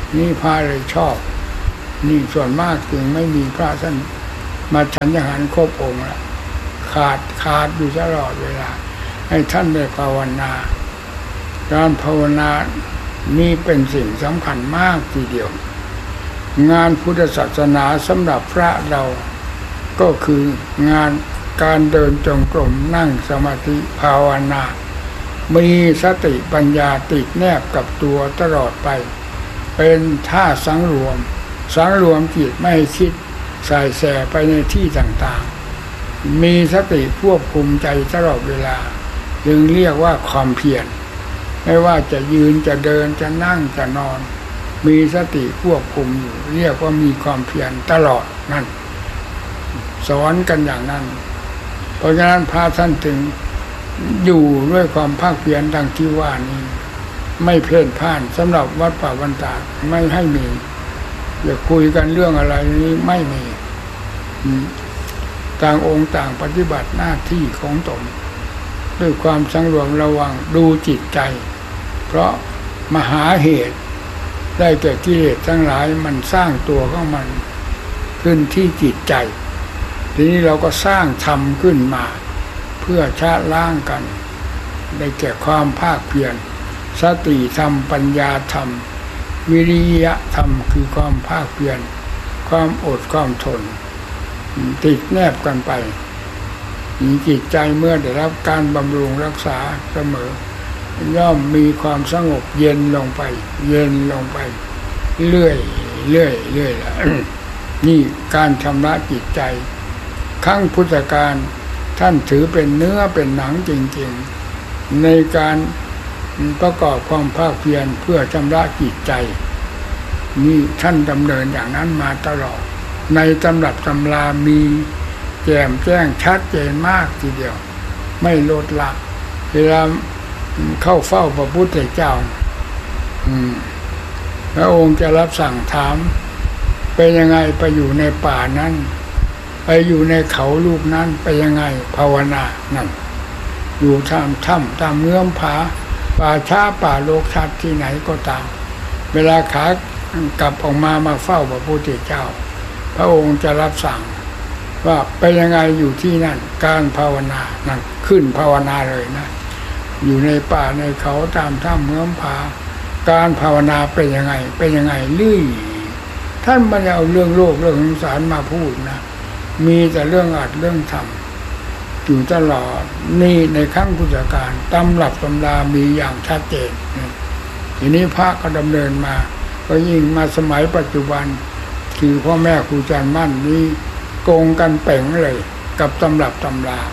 นี่พระเลยชอบนี่ส่วนมากจึงไม่มีพระท่านมาฉันอาหารครบองค์ละขาดขาดอยู่ตลอดเวลาให้ท่านได้ภาวนาการภาวนานี่เป็นสิ่งสำคัญมากทีเดียวงานพุทธศาสนาสำหรับพระเราก็คืองานการเดินจงกรมนั่งสมาธิภาวนามีสติปัญญาติดแนบกับตัวตลอดไปเป็นท่าสังรวมสังรวมจิตไม่ให้คิดสายแสไปในที่ต่างๆมีสติควบคุมใจตลอดเวลาจึงเรียกว่าความเพียรไม่ว่าจะยืนจะเดินจะนั่งจะนอนมีสติควบคุมอยู่เรียกว่ามีความเพียรตลอดนั่นสอนกันอย่างนั้นเพราะฉะนั้นพระท่านถึงอยู่ด้วยความภาคเพียรดังที่ว่านี้ไม่เพ่นพ่านสำหรับวัดป่าบรรดาไม่ให้มีอย่าคุยกันเรื่องอะไรนี้ไม่มีต่างองค์ต่างปฏิบัติหน้าที่ของตนด้วยความสังรวมระวังดูจิตใจเพราะมหาเหตุได้แก่กิเลสทั้งหลายมันสร้างตัวของมันขึ้นที่จิตใจทีนี้เราก็สร้างธรรมขึ้นมาเพื่อชะล้างกันได้แก่ความภาคเพียรสติธรรมปัญญาธรรมวิริยะธรรมคือความภาคเพียรความอดความทนติดแนบกันไปจิตใจเมื่อได้รับการบำรุงรักษาเสมอย่อมมีความสงบเย็นลงไปเย็นลงไปเรื่อยเรื่อยเรื่อย นี่การชำระจิตใจครั้งพุทธกาลท่านถือเป็นเนื้อเป็นหนังจริงๆในการประกอบความภาคเพียรเพื่อชำระจิตใจนี่ท่านดำเนินอย่างนั้นมาตลอดในตำรับตำรามีแจ่มแจ้งชัดเจนมากทีเดียวไม่ลดละเวลาเข้าเฝ้าพระพุทธเจ้าพระองค์จะรับสั่งถามเป็นยังไงไปอยู่ในป่านั้นไปอยู่ในเขาลูกนั้นไปยังไงภาวนานั่นอยู่ตามถ้ำตามเงื่อมผาป่าช้าป่าโลกชัดที่ไหนก็ตามเวลาขากลับออกมามาเฝ้าพระพุทธเจ้าพระองค์จะรับสั่งว่าไปยังไงอยู่ที่นั่นการภาวนานั่นขึ้นภาวนาเลยนะอยู่ในป่าในเขาตามถ้ำเงื่อมผาการภาวนาเป็นยังไงเป็นยังไงลื่ยท่านไม่ได้เอาเรื่องโลกเรื่องสงสารมาพูดนะมีแต่เรื่องอัดเรื่องทำอยู่ตลอดนี่ในครั้งพุทธกาลตำรับตำรามีอย่างชัดเจนทีนี้พระก็ดำเนินมาก็ยิ่งมาสมัยปัจจุบันคือพ่อแม่ครูอาจารย์มั่นนี่โกงกันเป่งเลยกับตำรับตำรา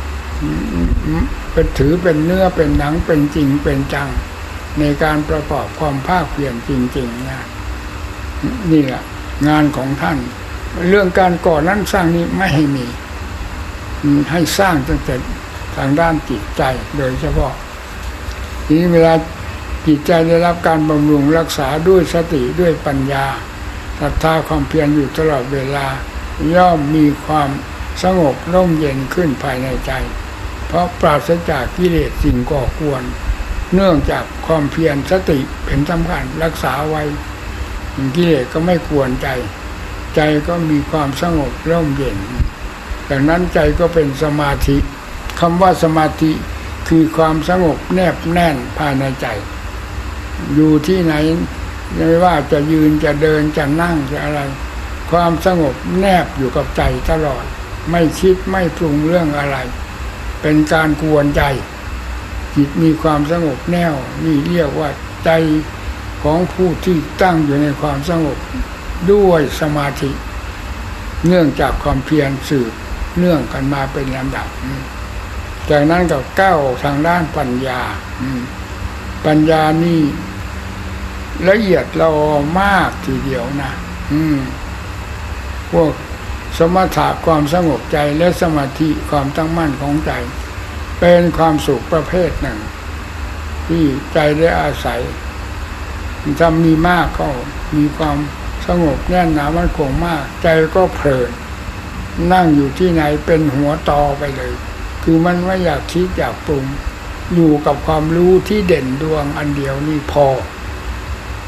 เป็นถือเป็นเนื้อเป็นหนังเป็นจริงเป็นจังในการประกอบความภาคเพียรจริงๆนะนี่แหละงานของท่านเรื่องการก่อนั้นสร้างนี้ไม่ให้มีให้สร้างตั้งแต่ทางด้านจิตใจโดยเฉพาะทีนี้เวลาจิตใจได้รับการบำรุงรักษาด้วยสติด้วยปัญญาศรัทธาความเพียรอยู่ตลอดเวลาย่อมมีความสงบร่มเย็นขึ้นภายในใจเพราะปราศจากกิเลสสิ่งก่อกวนเนื่องจากความเพียรสติเป็นสำคัญรักษาไว้กิเลสก็ไม่กวนใจใจก็มีความสงบร่มเย็นดังนั้นใจก็เป็นสมาธิคำว่าสมาธิคือความสงบแนบแน่นภายในใจอยู่ที่ไหนไม่ว่าจะยืนจะเดินจะนั่งจะอะไรความสงบแนบอยู่กับใจตลอดไม่คิดไม่ปรุงเรื่องอะไรเป็นการกวนใจจิตมีความสงบแน่วนี่เรียกว่าใจของผู้ที่ตั้งอยู่ในความสงบด้วยสมาธิเนื่องจากความเพียรสืบเนื่องกันมาเป็นลำดับจากนั้นก็ก้าวทางด้านปัญญาปัญญานี่ละเอียดละออมากทีเดียวนะพวกสมถะความสงบใจและสมาธิความตั้งมั่นของใจเป็นความสุขประเภทหนึ่งที่ใจได้อาศัยถ้ามีมากก็มีความสงบแน่นหนามั่นคงมากใจก็เพลินนั่งอยู่ที่ไหนเป็นหัวตอไปเลยคือมันไม่อยากคิดอยากปรุงอยู่กับความรู้ที่เด่นดวงอันเดียวนี่พอ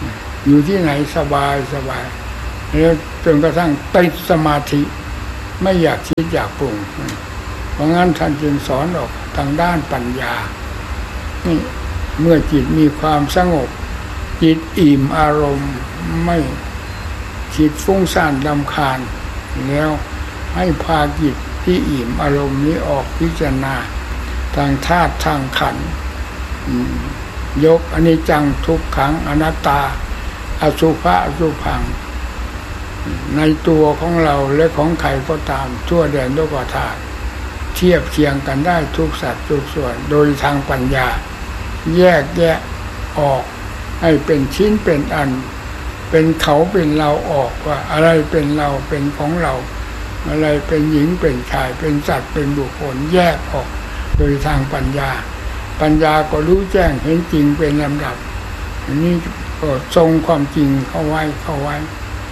อยู่ที่ไหนสบายสบายแล้วจนกระทั่งติดสมาธิไม่อยากคิดอยากปรุงเพราะงั้นท่านจึงสอนออกทางด้านปัญญานี่เมื่อจิตมีความสงบจิตอิ่มอารมณ์ไม่จิตฟุ้งซ่านรำคาญแล้วให้พาจิตที่อิ่มอารมณ์นี้ออกพิจารณาทางธาตุทางขันธ์ยกอนิจจังทุกขังอนัตตาอสุภะอสุภังในตัวของเราและของใครก็ตามทั่วแดนโลกธาตุเทียบเคียงกันได้ทุกสัตว์ทุกส่วนโดยทางปัญญาแยกแยะออกให้เป็นชิ้นเป็นอันเป็นเขาเป็นเราออกว่าอะไรเป็นเราเป็นของเราอะไรเป็นหญิงเป็นชายเป็นสัตว์เป็นบุคคลแยกออกโดยทางปัญญาปัญญาก็รู้แจ้งเห็นจริงเป็นลำดับอันนี้ก็ทรงความจริงเข้าไว้เข้าไว้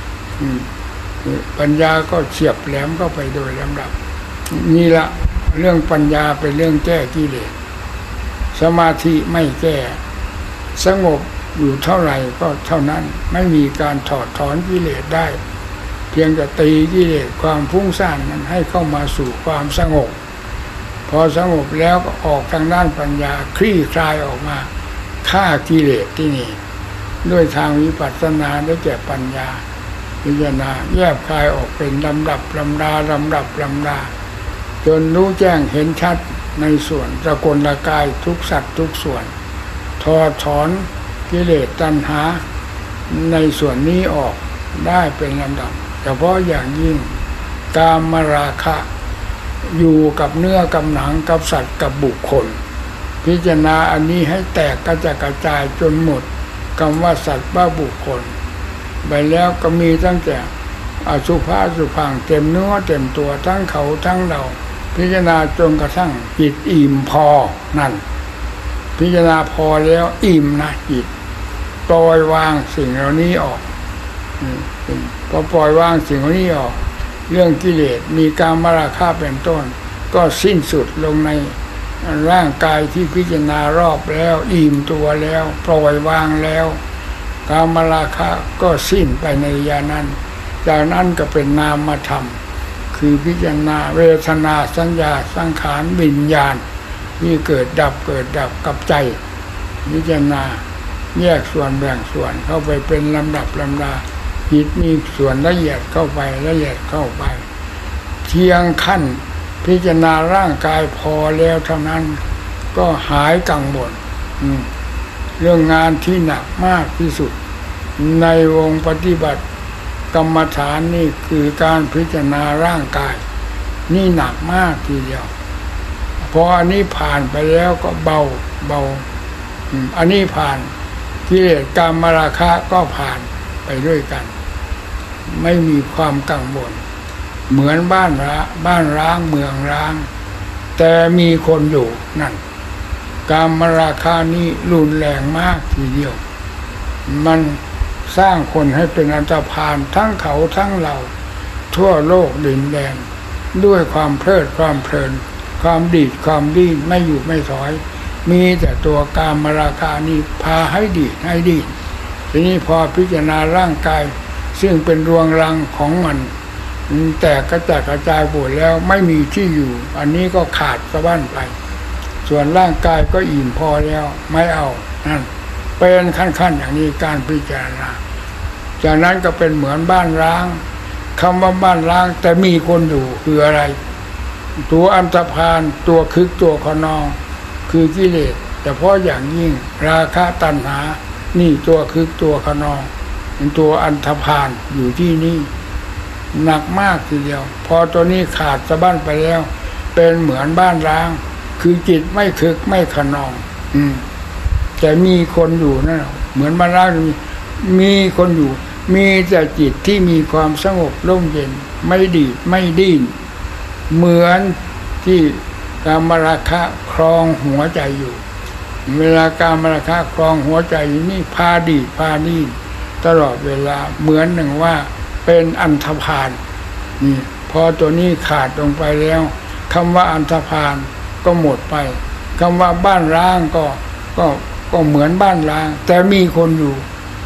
ปัญญาก็เฉียบแหลมเข้าไปโดยลำดับนี่ละเรื่องปัญญาเป็นเรื่องแก้กิเลสสมาธิไม่แก้สงบอยู่เท่าไหร่ก็เท่านั้นไม่มีการถอดถอนกิเลสได้เพียงแต่ตีกิเลสความฟุ้งซ่านนั้นให้เข้ามาสู่ความสงบพอสงบแล้วก็ออกทางด้านปัญญาคลี่คลายออกมาฆ่ากิเลสที่นี่ด้วยทางวิปัสสนาได้แก่ปัญญาพิจารณาแยกคายออกเป็นลำดับลำดาลำดับลำดาจนรู้แจ้งเห็นชัดในส่วนสกลกายทุกสัตว์ทุกส่วนถอดถอนกิเลสตัณหาในส่วนนี้ออกได้เป็นลำดับเฉพาะอย่างยิ่งกามราคะอยู่กับเนื้อกับหนังกับสัตว์กับบุคคลพิจารณาอันนี้ให้แตกกระจายกระจายจนหมดคำว่าสัตว์ว่าบุคคลไปแล้วก็มีตั้งแต่อสุภะอสุภังเต็มเนื้อเต็มตัวทั้งเขาทั้งเราพิจารณาจนกระทั่งจิตอิ่มพอนั่นพิจารณาพอแล้วอิ่มนะจิตปล่อยวางสิ่งเหล่านี้ออกพอปล่อยวางสิ่งเหล่านี้ออกเรื่องกิเลสมีกามราคะเป็นต้นก็สิ้นสุดลงในร่างกายที่พิจารณารอบแล้วอิ่มตัวแล้วปล่อยวางแล้วกามราคะก็สิ้นไปในญาณนั้นจากนั้นก็เป็นนามธรรมคือพิจารณาเวทนาสัญญาสังขารวิญญาณที่เกิดดับเกิดดับกับใจพิจารณาแยกส่วนแบ่งส่วนเข้าไปเป็นลำดับลำดาจิตมีส่วนละเอียดเข้าไปละเอียดเข้าไปเพียงขั้นพิจารณาร่างกายพอแล้วเท่านั้นก็หายกังวลเรื่องงานที่หนักมากที่สุดในวงปฏิบัติกรรมฐานนี่คือการพิจารณาร่างกายนี่หนักมากทีเดียวพออันนี้ผ่านไปแล้วก็เบาเบาอันนี้ผ่านกิเลสกามราคะก็ผ่านไปด้วยกันไม่มีความกังวลเหมือนบ้านร้างบ้านร้างเมืองร้างแต่มีคนอยู่นั่นกามราคะนี้รุนแรงมากทีเดียวมันสร้างคนให้เป็นอันตรพาลทั้งเขาทั้งเราทั่วโลกดินแดนด้วยความเพลิดความเพลินความดีดความดิ้นไม่อยู่ไม่ถอยมีแต่ตัวกามราคะนี้พาให้ดีดให้ดิ้นทีนี้พอพิจารณาร่างกายซึ่งเป็นรวงรังของมันแต่กระจายกระจายหมดแล้วไม่มีที่อยู่อันนี้ก็ขาดสะบั้นไปส่วนร่างกายก็อิ่มพอแล้วไม่เอานั่นเป็นขั้นๆอย่างนี้การพิจารณาจากนั้นก็เป็นเหมือนบ้านร้างคำว่าบ้านร้างแต่มีคนอยู่คืออะไรตัวอันธพาลตัวคึกตัวขนองคือกิเลสแต่เพราะอย่างยิ่งราคะตัณหานี่ตัวคึกตัวขนองเป็นตัวอันธพาลอยู่ที่นี่หนักมากทีเดียวพอตัวนี้ขาดสะบั้นไปแล้วเป็นเหมือนบ้านร้างคือจิตไม่คึกไม่ขนองอืมแต่มีคนอยู่นั่นเหมือนบ้านร้างมีมีคนอยู่มีแต่จิตที่มีความสงบร่มเย็นไม่ดีดไม่ดิ้นเหมือนที่กามราคะครองหัวใจอยู่เวลากามราคะครองหัวใจอยู่นี่พาดีดพาดิ้นตลอดเวลาเหมือนหนึ่งว่าเป็นอันธพาลนี่พอตัวนี้ขาดลงไปแล้วคำว่าอันธพาลก็หมดไปคำว่าบ้านร้างก็ก็ก็เหมือนบ้านร้างแต่มีคนอยู่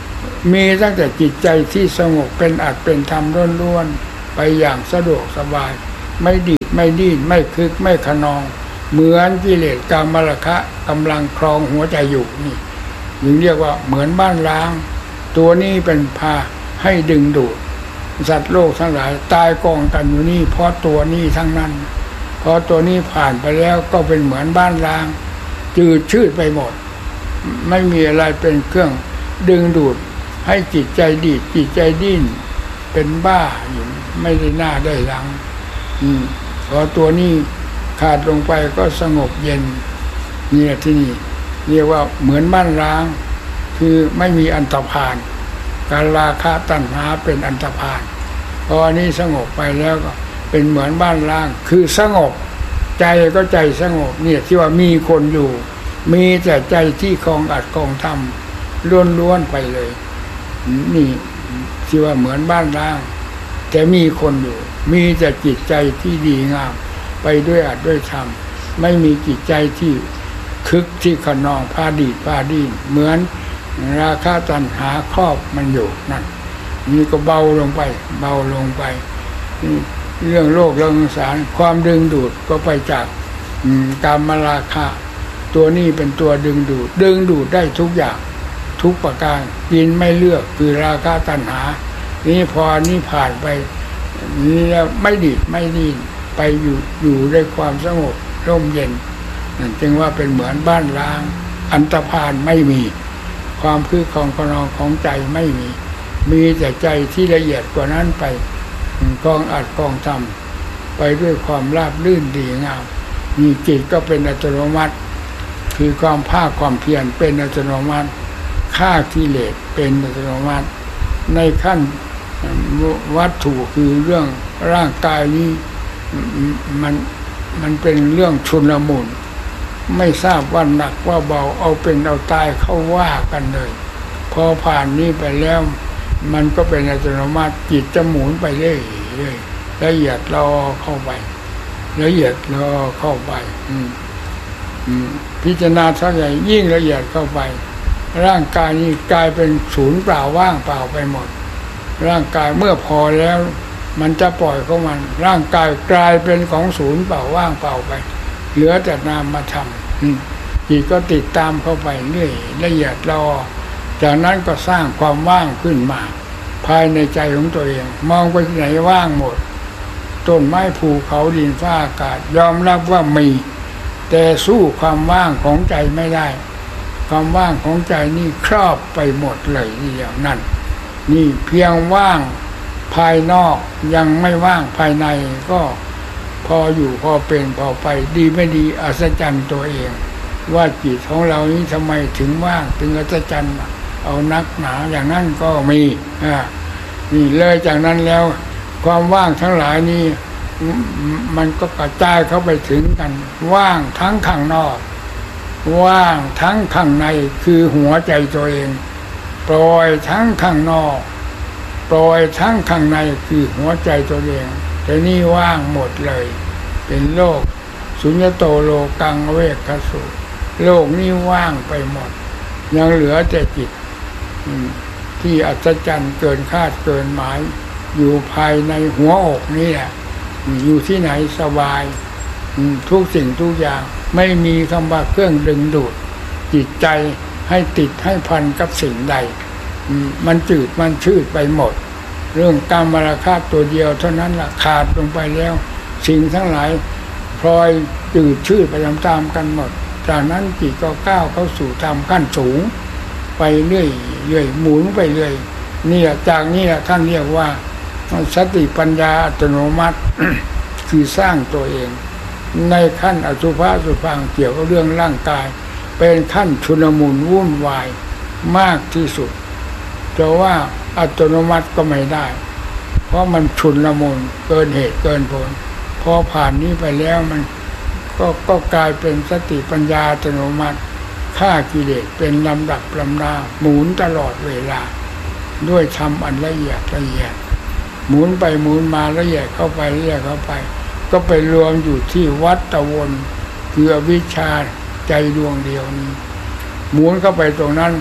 มีตั้งแต่จิตใจที่สงบเป็นอัตเป็นธรรมล้วนๆไปอย่างสะดวกสบายไม่ดีดไม่ดิ้นไม่คึกไม่ขนองเหมือนกิเลสกามราคะกำลังครองหัวใจอยู่นี่ยิ่งเรียกว่าเหมือนบ้านร้างตัวนี้เป็นพาให้ดึงดูดสัตว์โลกทั้งหลายตายกองกันอยู่นี่เพราะตัวนี้ทั้งนั้นพอตัวนี้ผ่านไปแล้วก็เป็นเหมือนบ้านร้างจืดชืดไปหมดไม่มีอะไรเป็นเครื่องดึงดูดให้จิตใจดีดจิตใจดิ้นเป็นบ้าอยู่ไม่ได้หน้าได้หลังอืมพอตัวนี้ขาดลงไปก็สงบเย็นเนี่ยที่นี่เรียกว่าเหมือนบ้านร้างคือไม่มีอันตรพานการราคะตัณหาเป็นอันตรพานพออันนี้สงบไปแล้วก็เป็นเหมือนบ้านร้างคือสงบใจก็ใจสงบเนี่ยที่ว่ามีคนอยู่มีแต่ใจที่คลองอัดคลองทำล้วนๆไปเลยนี่ที่ว่าเหมือนบ้านร้างแต่มีคนอยู่มีแต่จิตใจที่ดีงามไปด้วยอัดด้วยธรรมไม่มีจิตใจที่คึกที่ขนองพาดีดพาดิ้นเหมือนราคะตัณหาครอบมันอยู่นั่นนี่ก็เบาลงไปเบาลงไปเรื่องโลกเรื่องสงสารความดึงดูดก็ไปจากกามราคะตัวนี้เป็นตัวดึงดูดดึงดูดได้ทุกอย่างทุกประการกินไม่เลือกคือราคะตัณหานี่พอนี่ผ่านไปนี่แล้วไม่ดีดไม่ดิ้นไปอยู่อยู่ด้วยความสงบร่มเย็นนั่นจึงว่าเป็นเหมือนบ้านร้างอันตรพานไม่มีความคือของขนองของใจไม่มีมีแต่ใจที่ละเอียดกว่านั้นไปกองอัดกองทำไปด้วยความราบรื่นดีงามมีจิตก็เป็นอัตโนมัติคือความภาคความเพียรเป็นอัตโนมัติฆ่ากิเลสเป็นอัตโนมัติในขั้นวัตถุคือเรื่องร่างกายนี้มันมันเป็นเรื่องชุลมุนไม่ทราบว่าหนักว่าเบาเอาเป็นเอาตายเข้าว่ากันเลยพอผ่านนี้ไปแล้วมันก็เป็นอัตโนมัติจิตจะหมุนไปเรื่อยๆละเอียดรอเข้าไปละเอียดรอเข้าไปอืมอืมพิจารณาเท่าไหร่ยิ่งละเอียดเข้าไปร่างกายนี้กลายเป็นศูนย์เปล่าว่างเปล่าไปหมดร่างกายเมื่อพอแล้วมันจะปล่อยของมันร่างกายกลายเป็นของศูนย์เปล่าว่างเปล่าไปเหลือแต่นามธรรมจิตก็ติดตามเข้าไปเรื่อยละเอียดรอจากนั้นก็สร้างความว่างขึ้นมาภายในใจของตัวเองมองไปที่ไหนว่างหมดต้นไม้ภูเขาดินฟ้าอากาศยอมรับว่ามีแต่สู้ความว่างของใจไม่ได้ความว่างของใจนี่ครอบไปหมดเลยอย่างนั้นนี่เพียงว่างภายนอกยังไม่ว่างภายในก็พออยู่พอเป็นพอไปดีไม่ดีอัศจรรย์ตัวเองว่าจิตของเรานี้ทำไมถึงว่างถึงอัศจรรย์เอานักหนาอย่างนั้นก็มีอ่านี่เลยจากนั้นแล้วความว่างทั้งหลายนี้มันก็กระจายเข้าไปถึงกันว่างทั้งข้างนอกว่างทั้งข้างในคือหัวใจตัวเองปล่อยทั้งข้างนอกปล่อยทั้งข้างในคือหัวใจตัวเองแต่นี่ว่างหมดเลยเป็นโลกสุญญโตโลกังเวกขสุโลกนี้ว่างไปหมดยังเหลือแต่จิตที่อัศจรรย์เกินคาดเกินหมายอยู่ภายในหัวอกนี่แหละอยู่ที่ไหนสบายทุกสิ่งทุกอย่างไม่มีคำว่าเครื่องดึงดูดจิตใจให้ติดให้พันกับสิ่งใดมันจืดมันชืดไปหมดเรื่องกามราคะตัวเดียวเท่านั้นละขาดลงไปแล้วสิ่งทั้งหลายพลอยจืดชืดไปตามๆกันหมดจากนั้นจิตก็ก้าวเข้าสู่ธรรมขั้นสูงไปเรื่อยเรื่อยหมุนไปเรื่อยนี่แหละจากนี้แหละท่านเรียกว่าสติปัญญาอัตโนมัติ คือสร้างตัวเองในขั้นอสุภะสุภังเกี่ยวกับเรื่องร่างกายเป็นขั้นชุลมุนวุ่นวายมากที่สุดแต่ว่าอัตโนมัติก็ไม่ได้เพราะมันชุลมุนเกินเหตุเกินผลพอผ่านนี้ไปแล้วมันก็ก็กลายเป็นสติปัญญาอัตโนมัติฆ่ากิเลสเป็นลำดับลำดาหมุนตลอดเวลาด้วยธรรมอันละเอียดละเอียดหมุนไปหมุนมาละเอียดเข้าไปละเอียดเข้าไปก็ไปรวมอยู่ที่วัฏฏวนคืออวิชชาใจดวงเดียวนี้หมุนเข้าไปตรงนั้น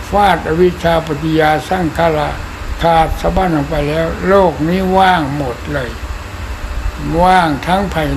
ฟาดอวิชชาปัจจยาสร้างขาราขาดสะบั้นออกไปแล้วโลกนี้ว่างหมดเลยว่างทั้งภาย